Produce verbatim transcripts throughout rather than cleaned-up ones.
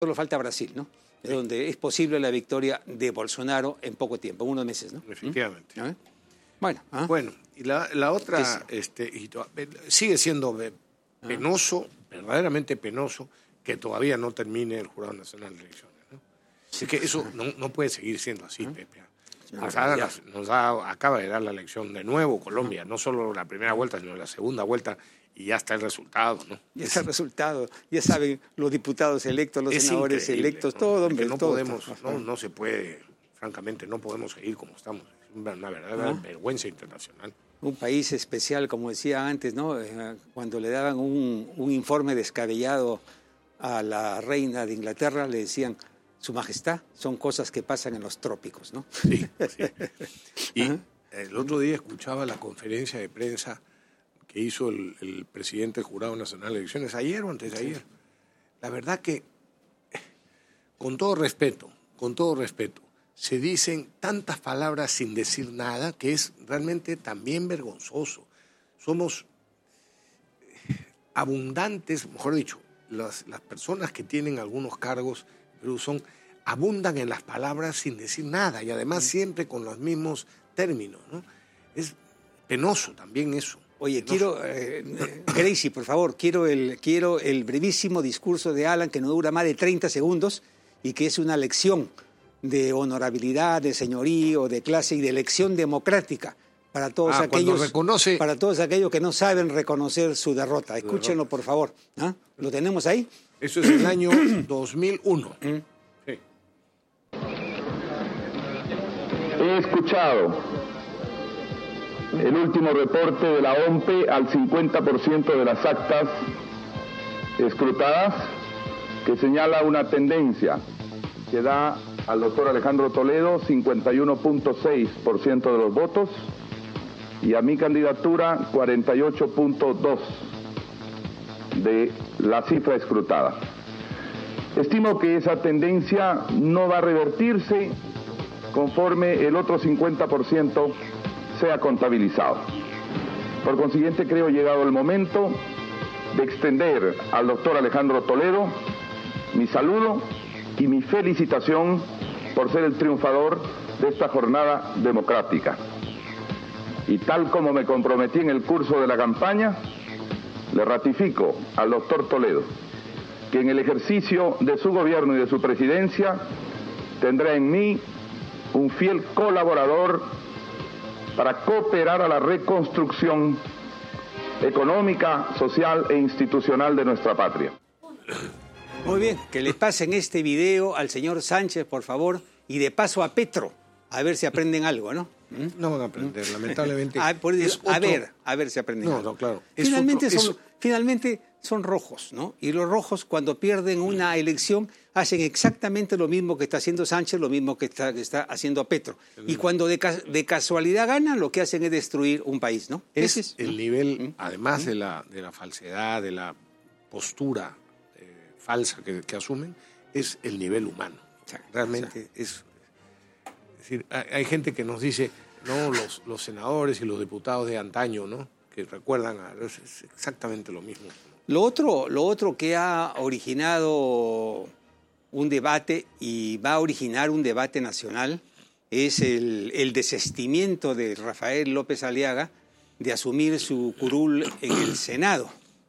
Solo falta Brasil, ¿no? Es sí. donde es posible la victoria de Bolsonaro en poco tiempo, en unos meses, ¿no? Efectivamente. ¿Mm? Bueno, ¿ah? bueno, y la, la otra este, y to, sigue siendo penoso, ¿ah? verdaderamente penoso, que todavía no termine el Jurado Nacional de Elecciones, ¿no? Así que eso no, no puede seguir siendo así, ¿ah? Pepe. Nos, da, nos da, acaba de dar la elección de nuevo Colombia, no solo la primera vuelta, sino la segunda vuelta, y ya está el resultado, ¿no? Ya está el resultado, ya saben los diputados electos, los es senadores electos, ¿no? todo, hombre. No todo, podemos, todo. No, no se puede, francamente, no podemos seguir como estamos. Es una, una verdadera ¿Ah? vergüenza internacional. Un país especial, como decía antes, ¿no? Cuando le daban un, un informe descabellado a la reina de Inglaterra, le decían: Su Majestad, son cosas que pasan en los trópicos, ¿no? Sí, sí. Y ¿ah? el otro día escuchaba la conferencia de prensa que hizo el, el presidente del Jurado Nacional de Elecciones, ayer o antes de ayer. Sí. La verdad que, con todo respeto, con todo respeto, se dicen tantas palabras sin decir nada que es realmente también vergonzoso. Somos abundantes, mejor dicho, las, las personas que tienen algunos cargos, pero son, abundan en las palabras sin decir nada y además siempre con los mismos términos, ¿no? Es penoso también eso. Oye, quiero, eh, Gracie, por favor, quiero el, quiero el brevísimo discurso de Alan, que no dura más de treinta segundos y que es una lección de honorabilidad, de señorío, de clase y de elección democrática para todos, ah, aquellos, reconoce... para todos aquellos que no saben reconocer su derrota. Escúchenlo, por favor. ¿Ah? ¿Lo tenemos ahí? Eso es el año dos mil uno. Sí. He escuchado el último reporte de la O M P E al cincuenta por ciento de las actas escrutadas, que señala una tendencia que da al doctor Alejandro Toledo cincuenta y uno punto seis por ciento de los votos y a mi candidatura cuarenta y ocho punto dos por ciento de la cifra escrutada. Estimo que esa tendencia no va a revertirse conforme el otro cincuenta por ciento sea contabilizado. Por consiguiente, creo llegado el momento de extender al doctor Alejandro Toledo mi saludo y mi felicitación por ser el triunfador de esta jornada democrática. Y tal como me comprometí en el curso de la campaña, le ratifico al doctor Toledo que en el ejercicio de su gobierno y de su presidencia tendrá en mí un fiel colaborador para cooperar a la reconstrucción económica, social e institucional de nuestra patria. Muy bien, que le pasen este video al señor Sánchez, por favor, y de paso a Petro, a ver si aprenden algo, ¿no? ¿Mm? No van a aprender, ¿Mm? lamentablemente. a, por decir, a otro... ver, a ver si aprenden no, algo. No, claro. Finalmente, otro, son, es... finalmente son rojos, ¿no? Y los rojos, cuando pierden una elección, hacen exactamente lo mismo que está haciendo Sánchez, lo mismo que está, que está haciendo Petro. Y cuando de, de casualidad ganan, lo que hacen es destruir un país, ¿no? Es es el nivel, ¿Mm? además ¿Mm? de la, de la falsedad, de la postura eh, falsa que, que asumen, es el nivel humano. O sea, realmente o sea, es... Es decir, hay, hay gente que nos dice, no, los, los senadores y los diputados de antaño, ¿no? Que recuerdan, a, es exactamente lo mismo. Lo otro, lo otro que ha originado un debate y va a originar un debate nacional es el, el desistimiento de Rafael López Aliaga de asumir su curul en el Senado.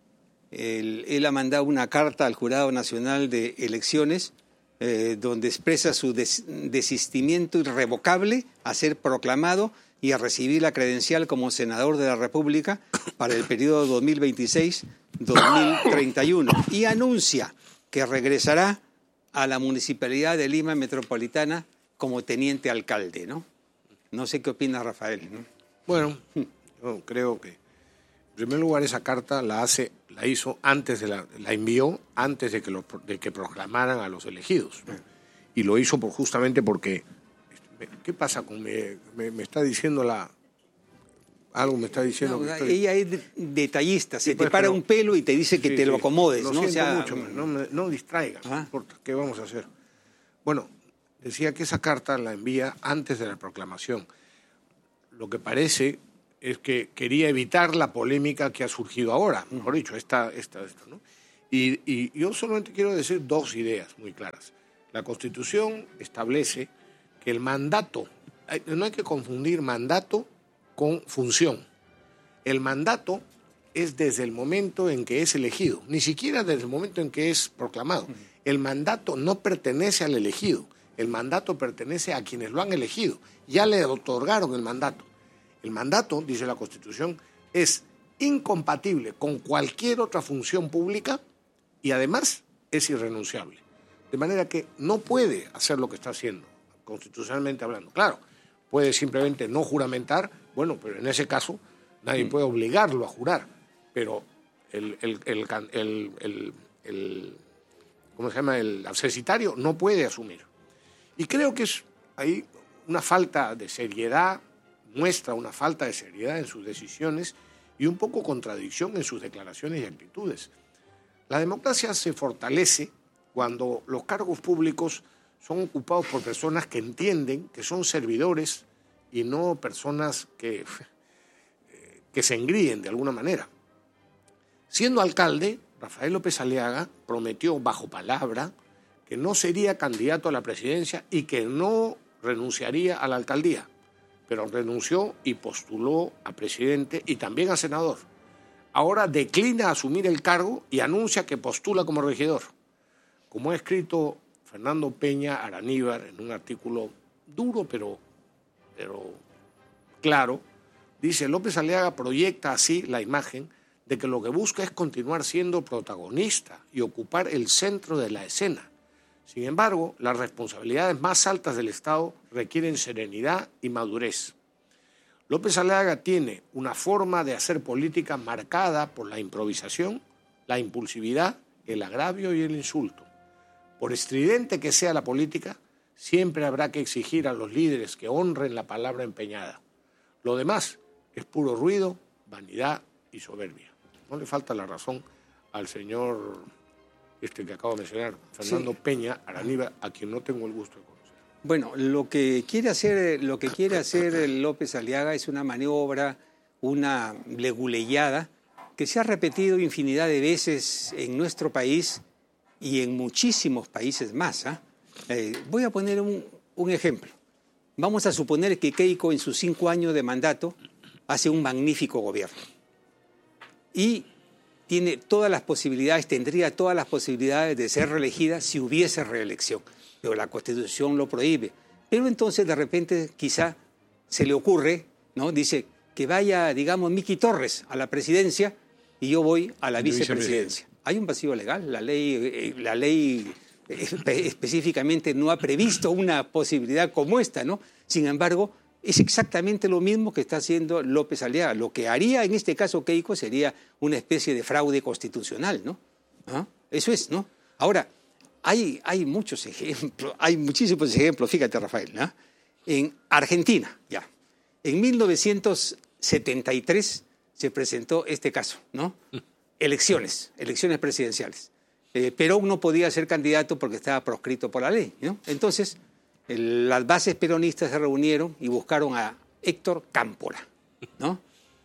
Él, él ha mandado una carta al Jurado Nacional de Elecciones eh, donde expresa su des, desistimiento irrevocable a ser proclamado y a recibir la credencial como senador de la República para el periodo dos mil veintiséis a dos mil treinta y uno y anuncia que regresará a la Municipalidad de Lima Metropolitana como teniente alcalde, ¿no? No sé qué opina Rafael, ¿no? Bueno, yo creo que, en primer lugar, esa carta la hace, la hizo antes de la, la envió antes de que, lo, de que proclamaran a los elegidos, ¿no? Y lo hizo por, justamente porque, ¿qué pasa con me, me, me está diciendo la algo me está diciendo no, que estoy... Ella es de, detallista, se sí, pues, te para pero, un pelo y te dice que sí, te sí, lo acomodes, lo ¿no? Siento o sea, mucho, no, me, no distraiga, ¿ah? No importa, ¿qué vamos a hacer? Bueno, decía que esa carta la envía antes de la proclamación. Lo que parece es que quería evitar la polémica que ha surgido ahora, mejor dicho, esta, esta, esta, ¿no? Y, y yo solamente quiero decir dos ideas muy claras. La Constitución establece que el mandato, no hay que confundir mandato con función. El mandato es desde el momento en que es elegido, ni siquiera desde el momento en que es proclamado. El mandato no pertenece al elegido, el mandato pertenece a quienes lo han elegido. Ya le otorgaron el mandato. El mandato, dice la Constitución, es incompatible con cualquier otra función pública y además es irrenunciable. De manera que no puede hacer lo que está haciendo, constitucionalmente hablando. Claro, puede simplemente no juramentar, bueno, pero en ese caso nadie puede obligarlo a jurar, pero el, el, el, el, el, el, ¿cómo se llama? El censitario no puede asumir. Y creo que es ahí una falta de seriedad, muestra una falta de seriedad en sus decisiones y un poco contradicción en sus declaraciones y actitudes. La democracia se fortalece cuando los cargos públicos son ocupados por personas que entienden que son servidores y no personas que, que se engríen de alguna manera. Siendo alcalde, Rafael López Aliaga prometió bajo palabra que no sería candidato a la presidencia y que no renunciaría a la alcaldía, pero renunció y postuló a presidente y también a senador. Ahora declina asumir el cargo y anuncia que postula como regidor. Como ha escrito Fernando Peña Araníbar en un artículo duro pero, pero claro, dice: López Aliaga proyecta así la imagen de que lo que busca es continuar siendo protagonista y ocupar el centro de la escena. Sin embargo, las responsabilidades más altas del Estado requieren serenidad y madurez. López Aliaga tiene una forma de hacer política marcada por la improvisación, la impulsividad, el agravio y el insulto. Por estridente que sea la política, siempre habrá que exigir a los líderes que honren la palabra empeñada. Lo demás es puro ruido, vanidad y soberbia. No le falta la razón al señor este que acabo de mencionar, Fernando sí. Peña Araníbar, a quien no tengo el gusto de conocer. Bueno, lo que quiere hacer, lo que quiere hacer López Aliaga es una maniobra, una leguleyada, que se ha repetido infinidad de veces en nuestro país y en muchísimos países más. ¿eh? Eh, voy a poner un, un ejemplo. Vamos a suponer que Keiko en sus cinco años de mandato hace un magnífico gobierno y tiene todas las posibilidades, tendría todas las posibilidades de ser reelegida si hubiese reelección, pero la Constitución lo prohíbe. Pero entonces de repente quizá se le ocurre, ¿no? Dice que vaya, digamos, Miki Torres a la presidencia y yo voy a la vicepresidencia. Hay un vacío legal, la ley, la ley específicamente no ha previsto una posibilidad como esta, ¿no? Sin embargo, es exactamente lo mismo que está haciendo López Aliaga. Lo que haría en este caso Keiko sería una especie de fraude constitucional, ¿no? ¿Ah? Eso es, ¿no? Ahora, hay, hay muchos ejemplos, hay muchísimos ejemplos, fíjate, Rafael, ¿no? En Argentina, ya, en mil novecientos setenta y tres se presentó este caso, ¿no? Elecciones, elecciones presidenciales. Eh, Perón no podía ser candidato porque estaba proscrito por la ley, ¿no? Entonces, el, las bases peronistas se reunieron y buscaron a Héctor Cámpora, ¿no?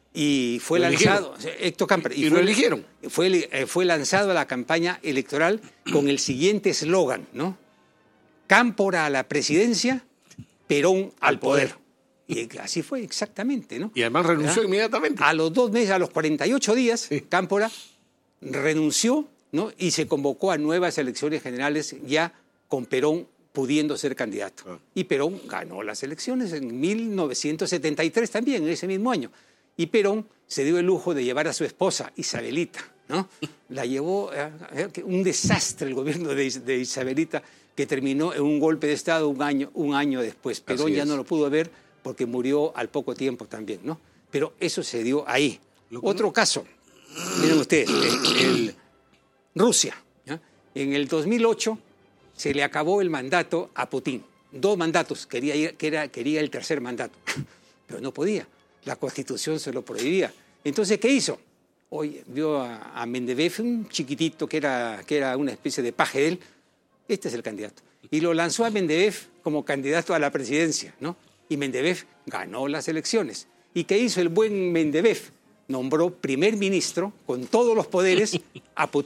Y fue ¿Lo lanzado, eligieron? Héctor Cámpora. ¿Y, y y fue, lo eligieron? Fue, eh, fue lanzado a la campaña electoral con el siguiente eslogan, ¿no? Cámpora a la presidencia, Perón al, al poder. poder. Y así fue exactamente, ¿no? Y además renunció ¿verdad? Inmediatamente. A los dos meses, a los cuarenta y ocho días, sí. Cámpora renunció, ¿no? Y se convocó a nuevas elecciones generales ya con Perón pudiendo ser candidato. Ah. Y Perón ganó las elecciones en mil novecientos setenta y tres también, en ese mismo año. Y Perón se dio el lujo de llevar a su esposa, Isabelita, ¿no? La llevó, eh, un desastre el gobierno de, de Isabelita, que terminó en un golpe de Estado un año, un año después. Perón ya no lo pudo ver porque murió al poco tiempo también, ¿no? Pero eso se dio ahí. Otro no... caso, miren ustedes, el, el Rusia, ¿ya? En el dos mil ocho se le acabó el mandato a Putin. Dos mandatos, quería, ir, que era, quería el tercer mandato, pero no podía. La Constitución se lo prohibía. Entonces, ¿qué hizo? Hoy vio a, a Medvedev, un chiquitito que era, que era una especie de paje de él. Este es el candidato. Y lo lanzó a Medvedev como candidato a la presidencia, ¿no? Y Medvedev ganó las elecciones. ¿Y qué hizo el buen Medvedev? Nombró primer ministro, con todos los poderes, a Putin,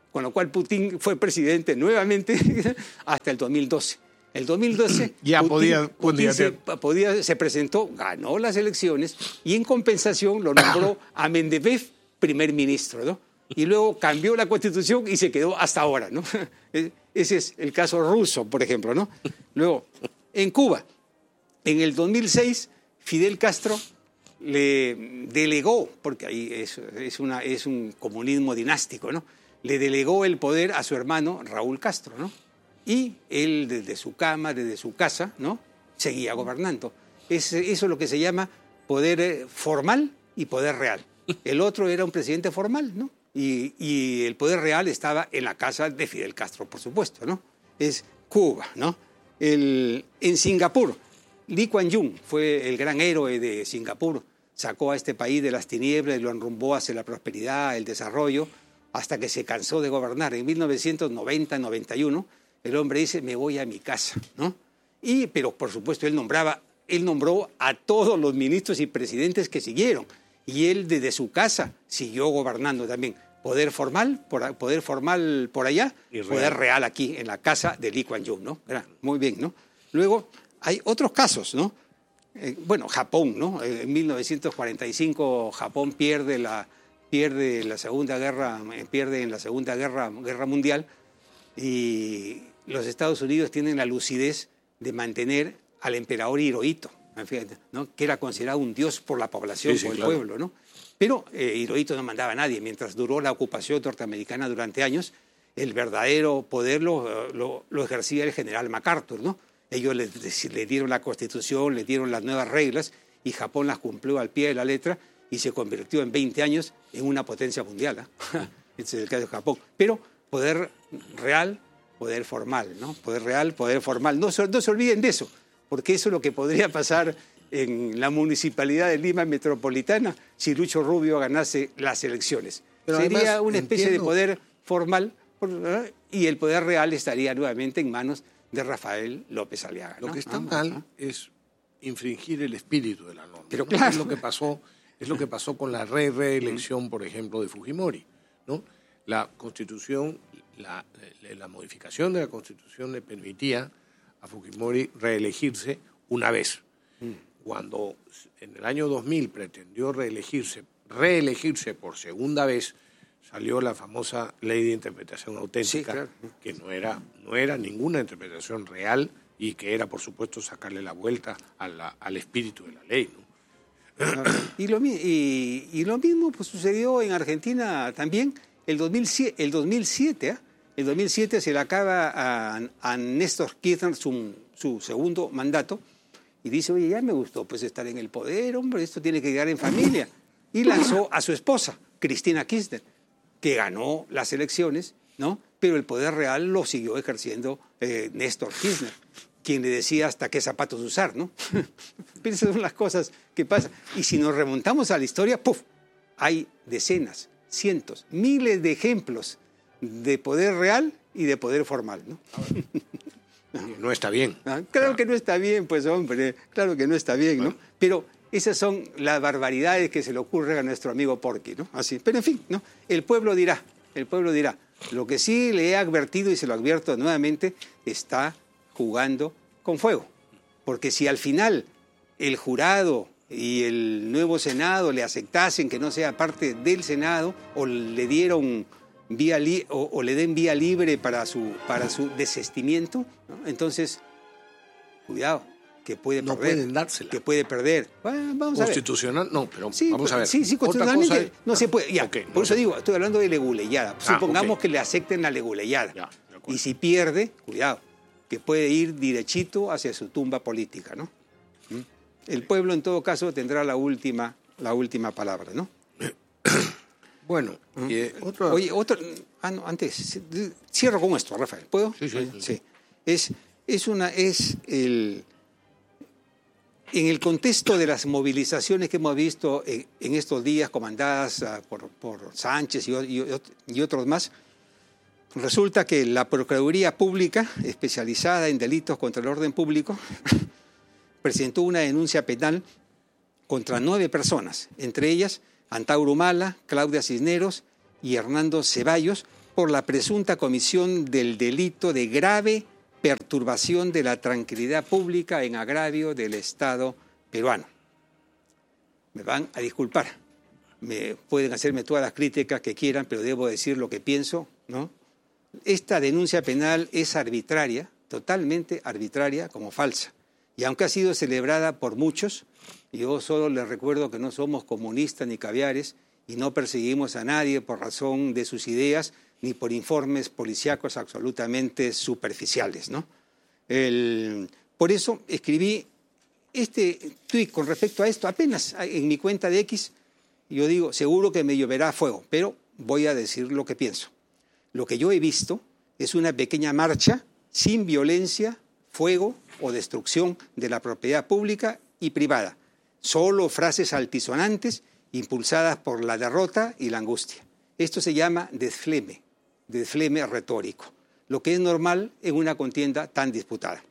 con lo cual Putin fue presidente nuevamente hasta el dos mil doce. El dos mil doce ya Putin, podía, Putin podía se, podía, se presentó, ganó las elecciones y en compensación lo nombró a Medvedev primer ministro, ¿no? Y luego cambió la constitución y se quedó hasta ahora, ¿no? Ese es el caso ruso, por ejemplo, ¿no? Luego, en Cuba, en el dos mil seis, Fidel Castro le delegó, porque ahí es, es, una, es un comunismo dinástico, ¿no? Le delegó el poder a su hermano Raúl Castro, ¿no? Y él desde su cama, desde su casa, ¿no? Seguía gobernando. Es, eso es lo que se llama poder formal y poder real. El otro era un presidente formal, ¿no? Y, y el poder real estaba en la casa de Fidel Castro, por supuesto, ¿no? Es Cuba, ¿no? El, en Singapur, Lee Kuan Yew fue el gran héroe de Singapur. Sacó a este país de las tinieblas y lo enrumbó hacia la prosperidad, el desarrollo, hasta que se cansó de gobernar. En mil novecientos noventa noventa y uno, el hombre dice, me voy a mi casa, ¿no? Y, pero, por supuesto, él nombraba, él nombró a todos los ministros y presidentes que siguieron. Y él, desde su casa, siguió gobernando también. Poder formal, por, poder formal por allá, y poder real aquí, en la casa de Lee Kuan Yew, ¿no? Muy bien, ¿no? Luego, hay otros casos, ¿no? Eh, bueno, Japón, ¿no? En mil novecientos cuarenta y cinco, Japón pierde la, pierde la Segunda Guerra, pierde en la Segunda Guerra, Guerra Mundial, y los Estados Unidos tienen la lucidez de mantener al emperador Hirohito, ¿no? Que era considerado un dios por la población, sí, sí, por el claro. pueblo, ¿no? Pero eh, Hirohito no mandaba a nadie. Mientras duró la ocupación norteamericana durante años, el verdadero poder lo, lo, lo ejercía el general MacArthur, ¿no? Ellos le, le dieron la Constitución, le dieron las nuevas reglas y Japón las cumplió al pie de la letra y se convirtió en veinte años en una potencia mundial, ¿eh? Ese es el caso de Japón. Pero poder real, poder formal, ¿no? Poder real, poder formal. No, no se olviden de eso, porque eso es lo que podría pasar en la municipalidad de Lima metropolitana si Lucho Rubio ganase las elecciones. Pero sería además, una especie entiendo... de poder formal, ¿verdad? Y el poder real estaría nuevamente en manos de Rafael López Aliaga, ¿no? Lo que está ah, mal ah. es infringir el espíritu de la norma. Pero ¿no? claro. Es lo que pasó, es lo que pasó con la re reelección, por ejemplo, de Fujimori, ¿no? La Constitución, la, la modificación de la Constitución le permitía a Fujimori reelegirse una vez. Mm. Cuando en el año dos mil pretendió reelegirse, reelegirse por segunda vez, salió la famosa ley de interpretación auténtica, sí, claro. que no era, no era ninguna interpretación real y que era, por supuesto, sacarle la vuelta a la, al espíritu de la ley, ¿no? Y, lo, y, y lo mismo pues, sucedió en Argentina también. El dos mil siete, el dos mil siete, ¿eh? el dos mil siete se le acaba a, a Néstor Kirchner su, su segundo mandato y dice, oye, ya me gustó pues estar en el poder, hombre, esto tiene que quedar en familia. Y lanzó a su esposa, Cristina Kirchner, que ganó las elecciones, ¿no? Pero el poder real lo siguió ejerciendo eh, Néstor Kirchner, quien le decía hasta qué zapatos usar, ¿no? Pero esas son las cosas que pasan. Y si nos remontamos a la historia, ¡puf! Hay decenas, cientos, miles de ejemplos de poder real y de poder formal, ¿no? No está bien. Ah, claro que no está bien, pues hombre, claro que no está bien, ¿no? Bueno. Pero esas son las barbaridades que se le ocurren a nuestro amigo Porky, ¿no? Así. Pero en fin, ¿no? El pueblo dirá, el pueblo dirá. Lo que sí le he advertido y se lo advierto nuevamente, está jugando con fuego. Porque si al final el jurado y el nuevo Senado le aceptasen que no sea parte del Senado o le dieron vía li o, o le den vía libre para su, para su desistimiento, ¿no? Entonces, cuidado, que puede no perder. pueden dársela. Que puede perder. Bueno, vamos Constitucional, a ver. No, pero sí, vamos a ver. Sí, sí, constitucionalmente es... no ah, se puede. Ya, okay, por no eso digo, estoy hablando de leguleyada. Ah, Supongamos okay. que le acepten la leguleyada. Ya, y si pierde, cuidado, que puede ir derechito hacia su tumba política, ¿no? ¿Mm? El pueblo, en todo caso, tendrá la última, la última palabra, ¿no? Bueno, ¿Mm? eh, otro... Oye, otro... Ah, no, antes, cierro con esto, Rafael, ¿puedo? Sí, sí. sí. sí. Es, es una... Es el... En el contexto de las movilizaciones que hemos visto en, en estos días comandadas uh, por, por Sánchez y, y, y otros más, resulta que la Procuraduría Pública, especializada en delitos contra el orden público, presentó una denuncia penal contra nueve personas, entre ellas Antauro Humala, Claudia Cisneros y Hernando Ceballos, por la presunta comisión del delito de grave perturbación de la tranquilidad pública en agravio del Estado peruano. Me van a disculpar, me pueden hacerme todas las críticas que quieran, pero debo decir lo que pienso, ¿no? Esta denuncia penal es arbitraria, totalmente arbitraria, como falsa. Y aunque ha sido celebrada por muchos, yo solo les recuerdo que no somos comunistas ni caviares y no perseguimos a nadie por razón de sus ideas ni por informes policíacos absolutamente superficiales, ¿no? El, por eso escribí este tuit con respecto a esto, apenas en mi cuenta de X. Yo digo, seguro que me lloverá fuego, pero voy a decir lo que pienso. Lo que yo he visto es una pequeña marcha sin violencia, fuego o destrucción de la propiedad pública y privada. Solo frases altisonantes impulsadas por la derrota y la angustia. Esto se llama desfleme, desfleme retórico, lo que es normal en una contienda tan disputada.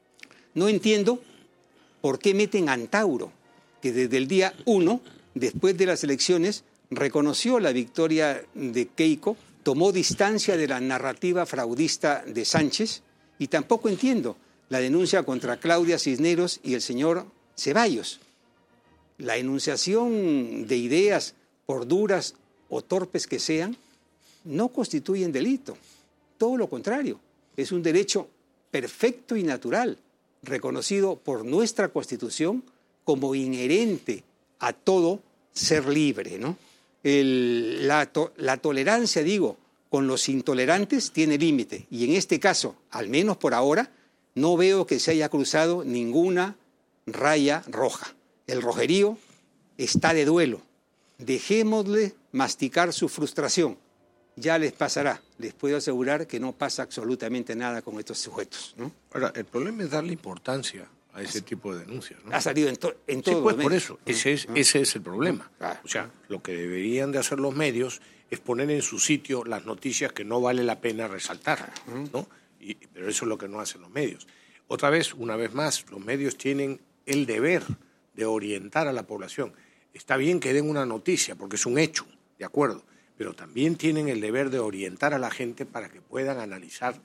No entiendo por qué meten a Antauro, que desde el día uno, después de las elecciones, reconoció la victoria de Keiko, tomó distancia de la narrativa fraudista de Sánchez, y tampoco entiendo la denuncia contra Claudia Cisneros y el señor Ceballos. La enunciación de ideas, por duras o torpes que sean, no constituyen delito. Todo lo contrario, es un derecho perfecto y natural, reconocido por nuestra Constitución como inherente a todo ser libre, ¿no? El, la, to, la tolerancia, digo, con los intolerantes tiene límite, y en este caso, al menos por ahora, no veo que se haya cruzado ninguna raya roja. El rojerío está de duelo. Dejémosle masticar su frustración. Ya les pasará. Les puedo asegurar que no pasa absolutamente nada con estos sujetos, ¿no? Ahora, el problema es darle importancia a ese tipo de denuncias, ¿no? Ha salido en, to en sí, todo pues, los por medios. eso, ese es, ese es el problema. O sea, lo que deberían de hacer los medios es poner en su sitio las noticias que no vale la pena resaltar, ¿no? Y, pero eso es lo que no hacen los medios. Otra vez, una vez más, los medios tienen el deber de orientar a la población. Está bien que den una noticia, porque es un hecho, de acuerdo, pero también tienen el deber de orientar a la gente para que puedan analizar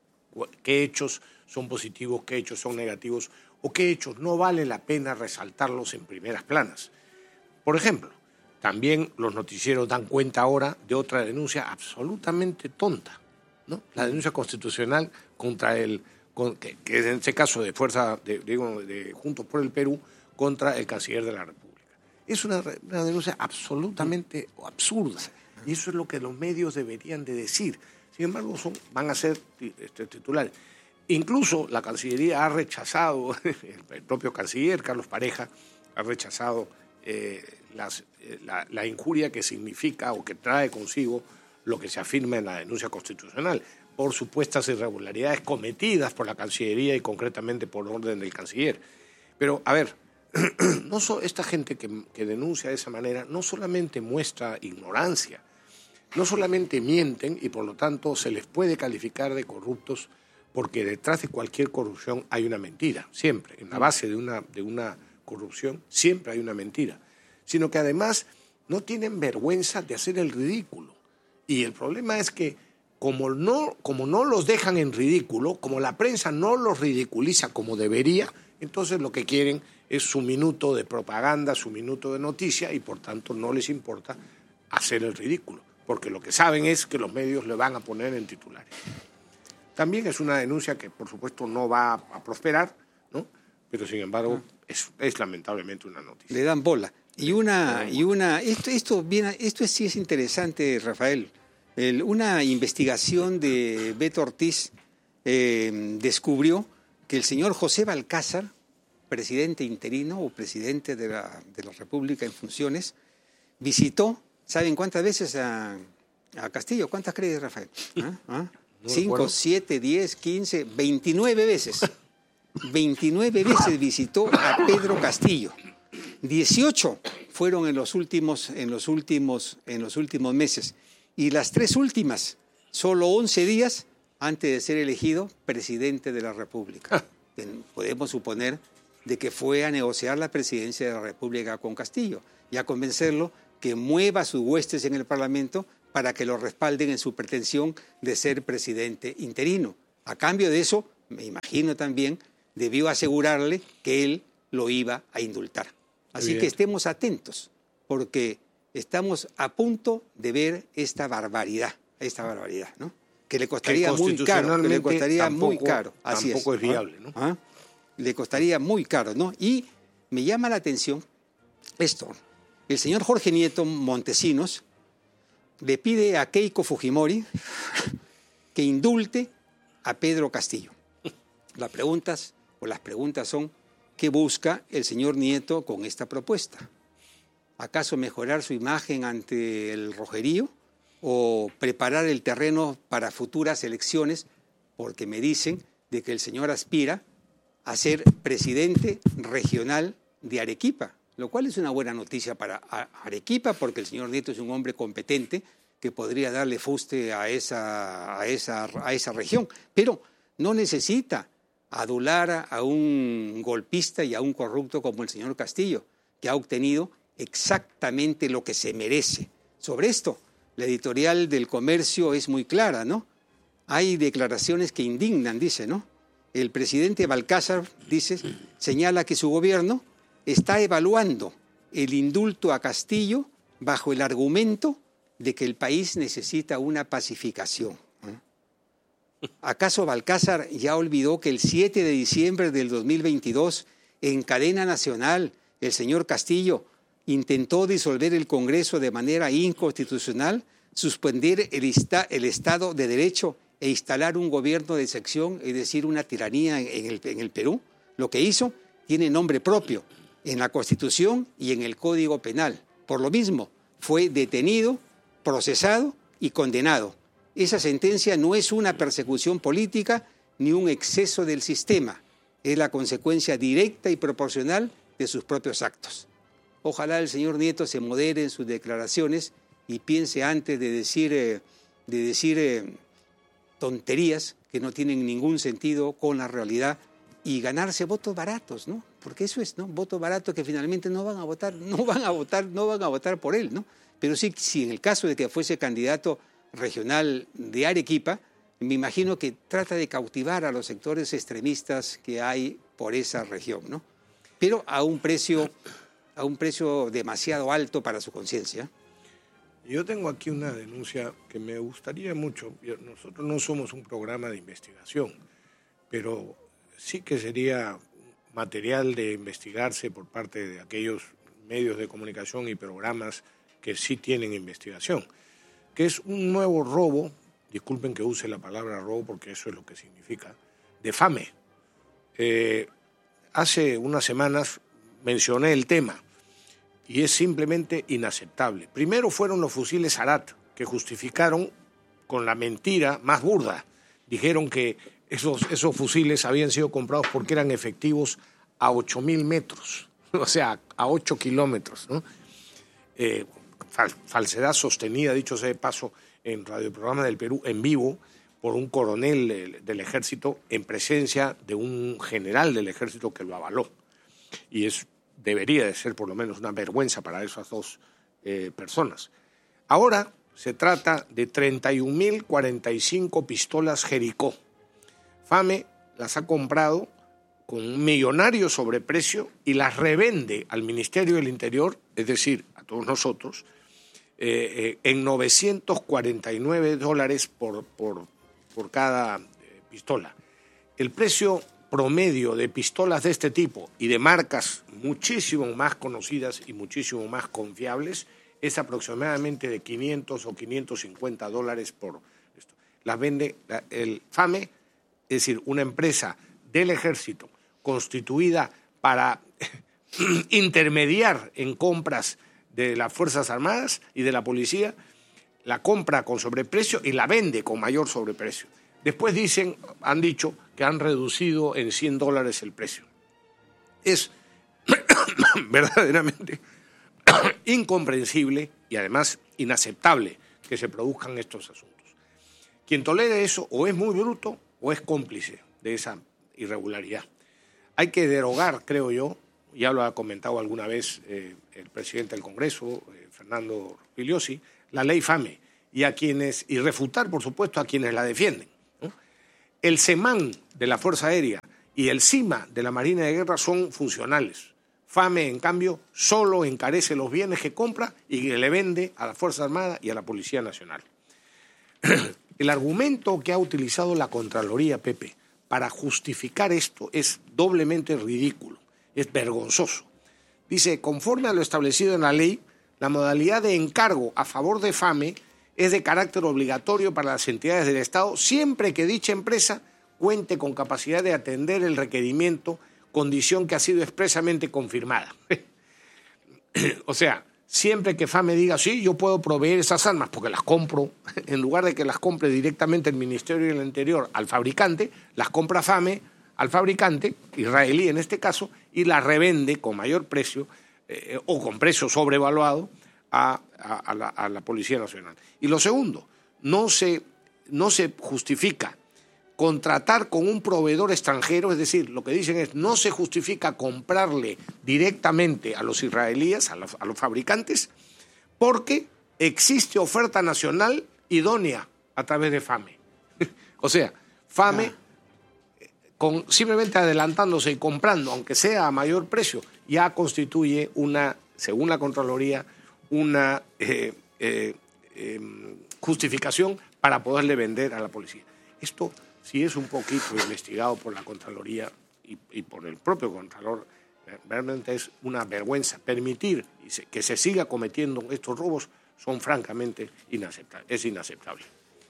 qué hechos son positivos, qué hechos son negativos, o qué hechos no vale la pena resaltarlos en primeras planas. Por ejemplo, también los noticieros dan cuenta ahora de otra denuncia absolutamente tonta, ¿no? La denuncia constitucional contra el, con, que, que es en este caso de fuerza, de, digo, de Juntos por el Perú, contra el canciller de la República. Es una, una denuncia absolutamente absurda, y eso es lo que los medios deberían de decir. Sin embargo, son, van a ser este, titulares. Incluso la Cancillería ha rechazado, el propio canciller Carlos Pareja ha rechazado eh, las, eh, la, la injuria que significa o que trae consigo lo que se afirma en la denuncia constitucional por supuestas irregularidades cometidas por la Cancillería y concretamente por orden del canciller. Pero, a ver, no so, esta gente que, que denuncia de esa manera no solamente muestra ignorancia, no solamente mienten y por lo tanto se les puede calificar de corruptos, porque detrás de cualquier corrupción hay una mentira, siempre. En la base de una, de una corrupción siempre hay una mentira. Sino que además no tienen vergüenza de hacer el ridículo. Y el problema es que como no, como no los dejan en ridículo, como la prensa no los ridiculiza como debería, entonces lo que quieren es su minuto de propaganda, su minuto de noticia, y por tanto no les importa hacer el ridículo, porque lo que saben es que los medios le van a poner en titulares. También es una denuncia que, por supuesto, no va a prosperar, ¿no? Pero, sin embargo, es, es lamentablemente una noticia. Le dan bola. Y una, y una esto, esto, viene, esto sí es interesante, Rafael. El, una investigación de Beto Ortiz eh, descubrió que el señor José Balcázar, presidente interino o presidente de la, de la República en funciones, visitó, ¿saben cuántas veces a, a Castillo? ¿Cuántas crees, Rafael? ¿Ah? ¿Ah? No cinco, siete, diez, quince, veintinueve veces. veintinueve veces visitó a Pedro Castillo. dieciocho fueron en los últimos, en los últimos, en los últimos meses. Y las tres últimas, solo once días antes de ser elegido presidente de la República. Podemos suponer de que fue a negociar la presidencia de la República con Castillo y a convencerlo que mueva sus huestes en el Parlamento para que lo respalden en su pretensión de ser presidente interino. A cambio de eso, me imagino también, debió asegurarle que él lo iba a indultar. Así Bien. que estemos atentos, porque estamos a punto de ver esta barbaridad, esta barbaridad, ¿no? Que le costaría muy caro, que le costaría tampoco, muy caro. Así tampoco es, es viable, ¿no? ¿Ah? Le costaría muy caro, ¿no? Y me llama la atención esto. El señor Jorge Nieto Montesinos le pide a Keiko Fujimori que indulte a Pedro Castillo. Las preguntas, o las preguntas son, ¿qué busca el señor Nieto con esta propuesta? ¿Acaso mejorar su imagen ante el Rojerío o preparar el terreno para futuras elecciones? Porque me dicen de que el señor aspira a ser presidente regional de Arequipa, lo cual es una buena noticia para Arequipa, porque el señor Nieto es un hombre competente que podría darle fuste a esa, a esa, a esa región, pero no necesita adular a un golpista y a un corrupto como el señor Castillo, que ha obtenido exactamente lo que se merece. Sobre esto, la editorial del Comercio es muy clara, ¿no? Hay declaraciones que indignan, dice, ¿no? El presidente Balcázar, dice, señala que su gobierno está evaluando el indulto a Castillo bajo el argumento de que el país necesita una pacificación. ¿Acaso Balcázar ya olvidó que el siete de diciembre del dos mil veintidós, en cadena nacional, el señor Castillo intentó disolver el Congreso de manera inconstitucional, suspender el, esta, el Estado de Derecho e instalar un gobierno de sección, es decir, una tiranía en el, en el Perú? Lo que hizo tiene nombre propio en la Constitución y en el Código Penal. Por lo mismo, fue detenido, procesado y condenado. Esa sentencia no es una persecución política ni un exceso del sistema. Es la consecuencia directa y proporcional de sus propios actos. Ojalá el señor Nieto se modere en sus declaraciones y piense antes de decir, eh, de decir eh, tonterías que no tienen ningún sentido con la realidad y ganarse votos baratos, ¿no? Porque eso es, ¿no? Votos baratos que finalmente no van a votar, no van a votar, no van a votar por él, ¿no? Pero sí, si en el caso de que fuese candidato regional de Arequipa, me imagino que trata de cautivar a los sectores extremistas que hay por esa región, ¿no? Pero a un precio, a un precio demasiado alto para su conciencia. Yo tengo aquí una denuncia que me gustaría mucho. Nosotros no somos un programa de investigación, pero sí que sería material de investigarse por parte de aquellos medios de comunicación y programas que sí tienen investigación, que es un nuevo robo, disculpen que use la palabra robo porque eso es lo que significa, de Fame. Eh, hace unas semanas mencioné el tema y es simplemente inaceptable. Primero fueron los fusiles Arat, que justificaron con la mentira más burda. Dijeron que esos, esos fusiles habían sido comprados porque eran efectivos a ocho mil metros, o sea, a ocho kilómetros, ¿no? Eh, fal, falsedad sostenida, dicho sea de paso, en Radio Programa del Perú, en vivo, por un coronel del, del ejército en presencia de un general del ejército que lo avaló. Y es, debería de ser por lo menos una vergüenza para esas dos eh, personas. Ahora se trata de treinta y un mil cuarenta y cinco pistolas Jericó. Fame las ha comprado con un millonario sobreprecio y las revende al Ministerio del Interior, es decir, a todos nosotros, eh, eh, en novecientos cuarenta y nueve dólares por, por, por cada eh, pistola. El precio promedio de pistolas de este tipo y de marcas muchísimo más conocidas y muchísimo más confiables es aproximadamente de quinientos o quinientos cincuenta dólares por esto. Las vende la, el Fame, es decir, una empresa del ejército constituida para intermediar en compras de las Fuerzas Armadas y de la policía, la compra con sobreprecio y la vende con mayor sobreprecio. Después dicen, han dicho que han reducido en cien dólares el precio. Es verdaderamente incomprensible y además inaceptable que se produzcan estos asuntos. Quien tolere eso o es muy bruto o es cómplice de esa irregularidad. Hay que derogar, creo yo, ya lo ha comentado alguna vez eh, el presidente del Congreso, eh, Fernando Figliosi, la ley Fame, y a quienes y refutar, por supuesto, a quienes la defienden, ¿no? El SEMAN de la Fuerza Aérea y el CIMA de la Marina de Guerra son funcionales. FAME, en cambio, solo encarece los bienes que compra y que le vende a la Fuerza Armada y a la Policía Nacional. El argumento que ha utilizado la Contraloría, Pepe, para justificar esto es doblemente ridículo, es vergonzoso. Dice, conforme a lo establecido en la ley, la modalidad de encargo a favor de FAME es de carácter obligatorio para las entidades del Estado siempre que dicha empresa cuente con capacidad de atender el requerimiento, condición que ha sido expresamente confirmada. O sea, siempre que FAME diga, sí, yo puedo proveer esas armas porque las compro, en lugar de que las compre directamente el Ministerio del Interior al fabricante, las compra FAME al fabricante, israelí en este caso, y las revende con mayor precio eh, o con precio sobrevaluado a, a, a, la, a la Policía Nacional. Y lo segundo, no se, no se justifica contratar con un proveedor extranjero, es decir, lo que dicen es no se justifica comprarle directamente a los israelíes, a los, a los fabricantes, porque existe oferta nacional idónea a través de FAME. O sea, FAME, ah. con, simplemente adelantándose y comprando, aunque sea a mayor precio, ya constituye una, según la Contraloría, una eh, eh, eh, justificación para poderle vender a la policía. Esto, si es un poquito investigado por la Contraloría y, y por el propio Contralor, realmente es una vergüenza. Permitir que se siga cometiendo estos robos son francamente inaceptables. Es inaceptable.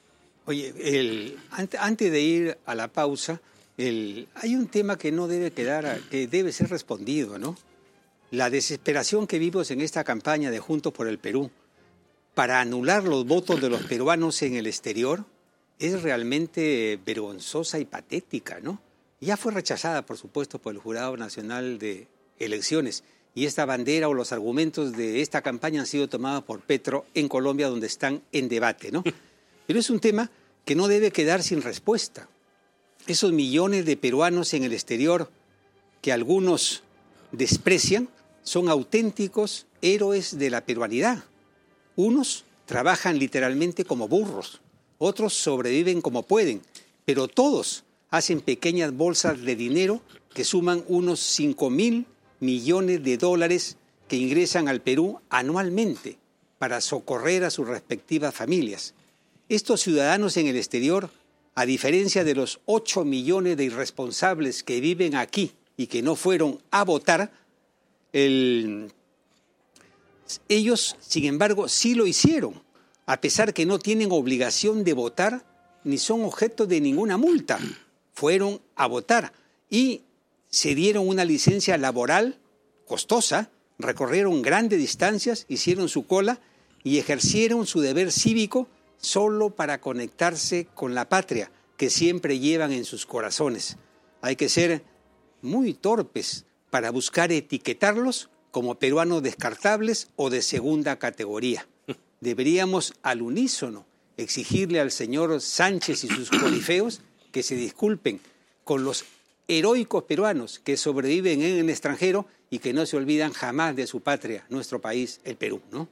Oye, el, antes de ir a la pausa, el, hay un tema que no debe quedar, que debe ser respondido, ¿no? La desesperación que vimos en esta campaña de Juntos por el Perú para anular los votos de los peruanos en el exterior es realmente vergonzosa y patética, ¿no? Ya fue rechazada, por supuesto, por el Jurado Nacional de Elecciones. Y esta bandera o los argumentos de esta campaña han sido tomados por Petro en Colombia, donde están en debate, ¿no? Pero es un tema que no debe quedar sin respuesta. Esos millones de peruanos en el exterior que algunos desprecian son auténticos héroes de la peruanidad. Unos trabajan literalmente como burros, otros sobreviven como pueden, pero todos hacen pequeñas bolsas de dinero que suman unos cinco mil millones de dólares que ingresan al Perú anualmente para socorrer a sus respectivas familias. Estos ciudadanos en el exterior, a diferencia de los ocho millones de irresponsables que viven aquí y que no fueron a votar, el... ellos, sin embargo, sí lo hicieron, a pesar que no tienen obligación de votar ni son objeto de ninguna multa. Fueron a votar y se dieron una licencia laboral costosa, recorrieron grandes distancias, hicieron su cola y ejercieron su deber cívico solo para conectarse con la patria que siempre llevan en sus corazones. Hay que ser muy torpes para buscar etiquetarlos como peruanos descartables o de segunda categoría. Deberíamos al unísono exigirle al señor Sánchez y sus corifeos que se disculpen con los heroicos peruanos que sobreviven en el extranjero y que no se olvidan jamás de su patria, nuestro país, el Perú, ¿no?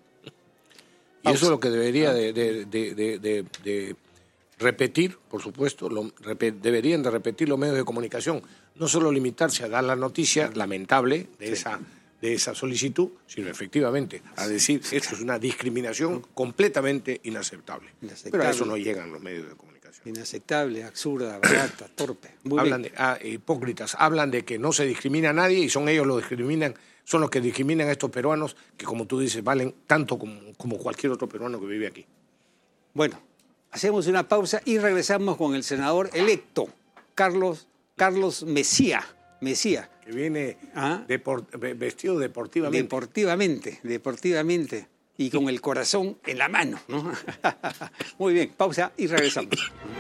Y eso es lo que debería de, de, de, de, de, de repetir, por supuesto, lo, rep, deberían de repetir los medios de comunicación, no solo limitarse a dar la noticia lamentable de sí. esa... de esa solicitud, sino efectivamente a decir esto es una discriminación completamente inaceptable. inaceptable. Pero a eso no llegan los medios de comunicación. Inaceptable, absurda, barata, torpe. Muy hablan bien. de ah, hipócritas, hablan de que no se discrimina a nadie y son ellos los discriminan, son los que discriminan a estos peruanos que, como tú dices, valen tanto como, como cualquier otro peruano que vive aquí. Bueno, hacemos una pausa y regresamos con el senador electo, Carlos, Carlos Mesía. Mesía. Que viene ¿Ah? deport, vestido deportivamente. Deportivamente, deportivamente. Y con el corazón en la mano, ¿no? Muy bien, pausa y regresamos.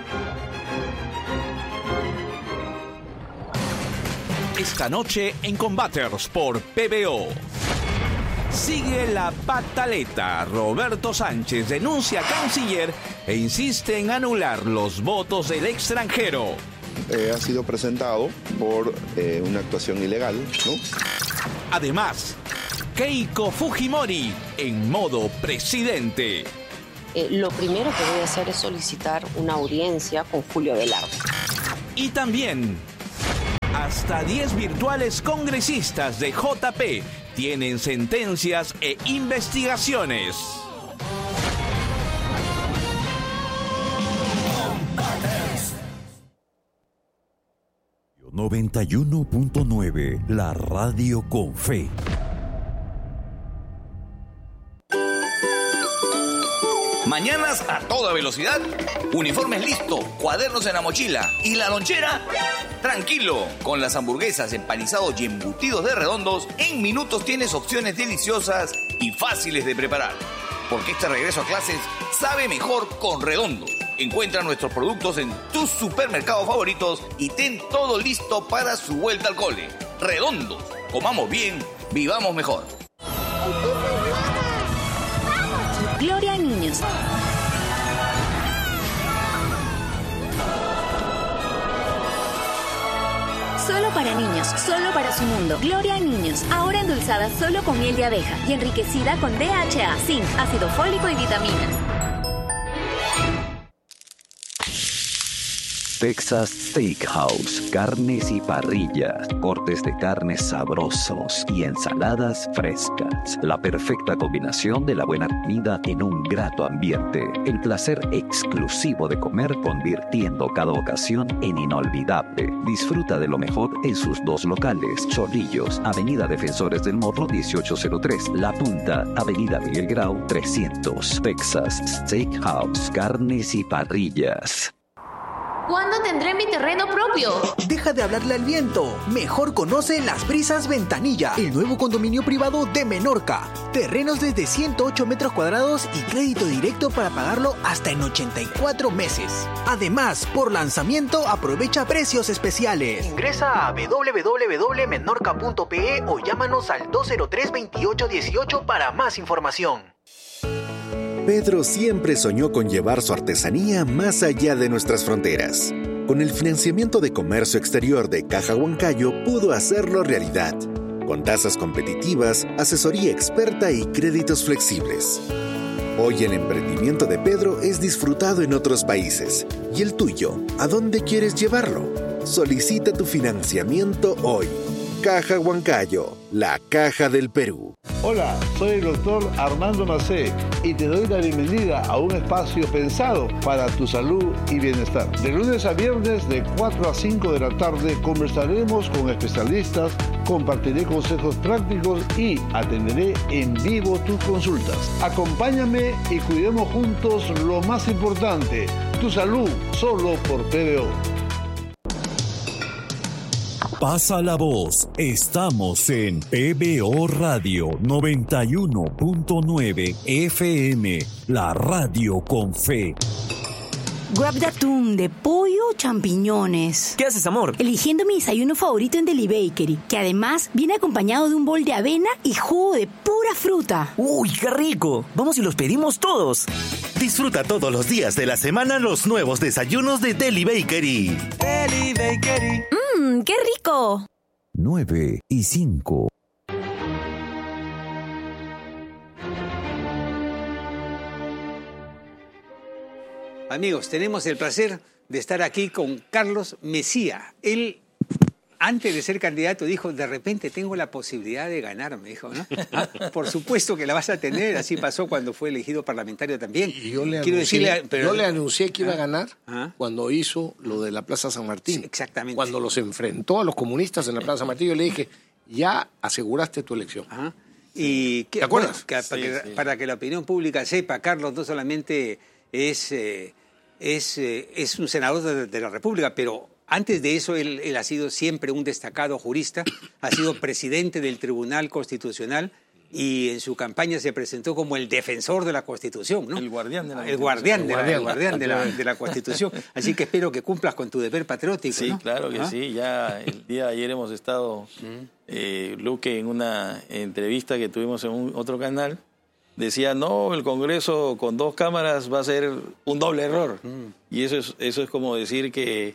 Esta noche en Combaters por P B O. Sigue la pataleta. Roberto Sánchez denuncia a canciller e insiste en anular los votos del extranjero. Eh, ha sido presentado por eh, una actuación ilegal, ¿no? Además, Keiko Fujimori en modo presidente. eh, lo primero que voy a hacer es solicitar una audiencia con Julio Velarde. Y también, hasta diez virtuales congresistas de J P tienen sentencias e investigaciones. noventa y uno punto nueve, la radio con fe. Mañanas a toda velocidad, uniformes listos, cuadernos en la mochila y la lonchera. Tranquilo, con las hamburguesas, empanizados y embutidos de Redondos, en minutos tienes opciones deliciosas y fáciles de preparar. Porque este regreso a clases sabe mejor con Redondos. Encuentra nuestros productos en tus supermercados favoritos y ten todo listo para su vuelta al cole. Redondos, comamos bien, vivamos mejor. Gloria a niños. Solo para niños, solo para su mundo. Gloria a niños, ahora endulzada solo con miel de abeja y enriquecida con D H A, zinc, ácido fólico y vitaminas. Texas Steakhouse, carnes y parrillas, cortes de carnes sabrosos y ensaladas frescas. La perfecta combinación de la buena comida en un grato ambiente. El placer exclusivo de comer convirtiendo cada ocasión en inolvidable. Disfruta de lo mejor en sus dos locales. Chorrillos, Avenida Defensores del Morro dieciocho cero tres. La Punta, Avenida Miguel Grau trescientos. Texas Steakhouse, carnes y parrillas. ¿Cuándo tendré mi terreno propio? Deja de hablarle al viento. Mejor conoce Las Brisas Ventanilla, el nuevo condominio privado de Menorca. Terrenos desde ciento ocho metros cuadrados y crédito directo para pagarlo hasta en ochenta y cuatro meses. Además, por lanzamiento aprovecha precios especiales. Ingresa a w w w punto menorca punto p e o llámanos al dos cero tres, veintiocho dieciocho para más información. Pedro siempre soñó con llevar su artesanía más allá de nuestras fronteras. Con el financiamiento de comercio exterior de Caja Huancayo pudo hacerlo realidad, con tasas competitivas, asesoría experta y créditos flexibles. Hoy el emprendimiento de Pedro es disfrutado en otros países. ¿Y el tuyo? ¿A dónde quieres llevarlo? Solicita tu financiamiento hoy. Caja Huancayo, la caja del Perú. Hola, soy el doctor Armando Macé y te doy la bienvenida a un espacio pensado para tu salud y bienestar. De lunes a viernes de cuatro a cinco de la tarde conversaremos con especialistas, compartiré consejos prácticos y atenderé en vivo tus consultas. Acompáñame y cuidemos juntos lo más importante, tu salud, solo por P B O. Pasa la voz, estamos en P B O Radio noventa y uno punto nueve F M, la radio con fe. Grab de atún, de pollo o champiñones. ¿Qué haces, amor? Eligiendo mi desayuno favorito en Deli Bakery, que además viene acompañado de un bol de avena y jugo de pura fruta. ¡Uy, qué rico! Vamos y los pedimos todos. Disfruta todos los días de la semana los nuevos desayunos de Deli Bakery. Deli Bakery. ¡Mmm, qué rico! nueve y cinco. Amigos, tenemos el placer de estar aquí con Carlos Mesía. Él, antes de ser candidato, dijo, de repente tengo la posibilidad de ganar, me dijo, ¿no? Por supuesto que la vas a tener, así pasó cuando fue elegido parlamentario también. Y yo le Quiero anuncié, decirle, pero, yo le anuncié que iba ¿Ah? a ganar ¿Ah? cuando hizo lo de la Plaza San Martín. Sí, exactamente. Cuando los enfrentó a los comunistas en la Plaza San Martín, yo le dije, ya aseguraste tu elección. Ajá. Y que, ¿Te acuerdas? Bueno, que, sí, para, que, sí. para que la opinión pública sepa, Carlos no solamente es... Eh, Es, eh, es un senador de, de la República, pero antes de eso él, él ha sido siempre un destacado jurista, ha sido presidente del Tribunal Constitucional y en su campaña se presentó como el defensor de la Constitución, ¿no? El guardián de la el guardián de la, Constitución. el guardián de la, de la Constitución. Así que espero que cumplas con tu deber patriótico, Sí, ¿no? claro que ¿Ah? sí. Ya el día de ayer hemos estado, eh, Luque, en una entrevista que tuvimos en un, otro canal, decía, no, el Congreso con dos cámaras va a ser un doble error. Mm. Y eso es, eso es como decir que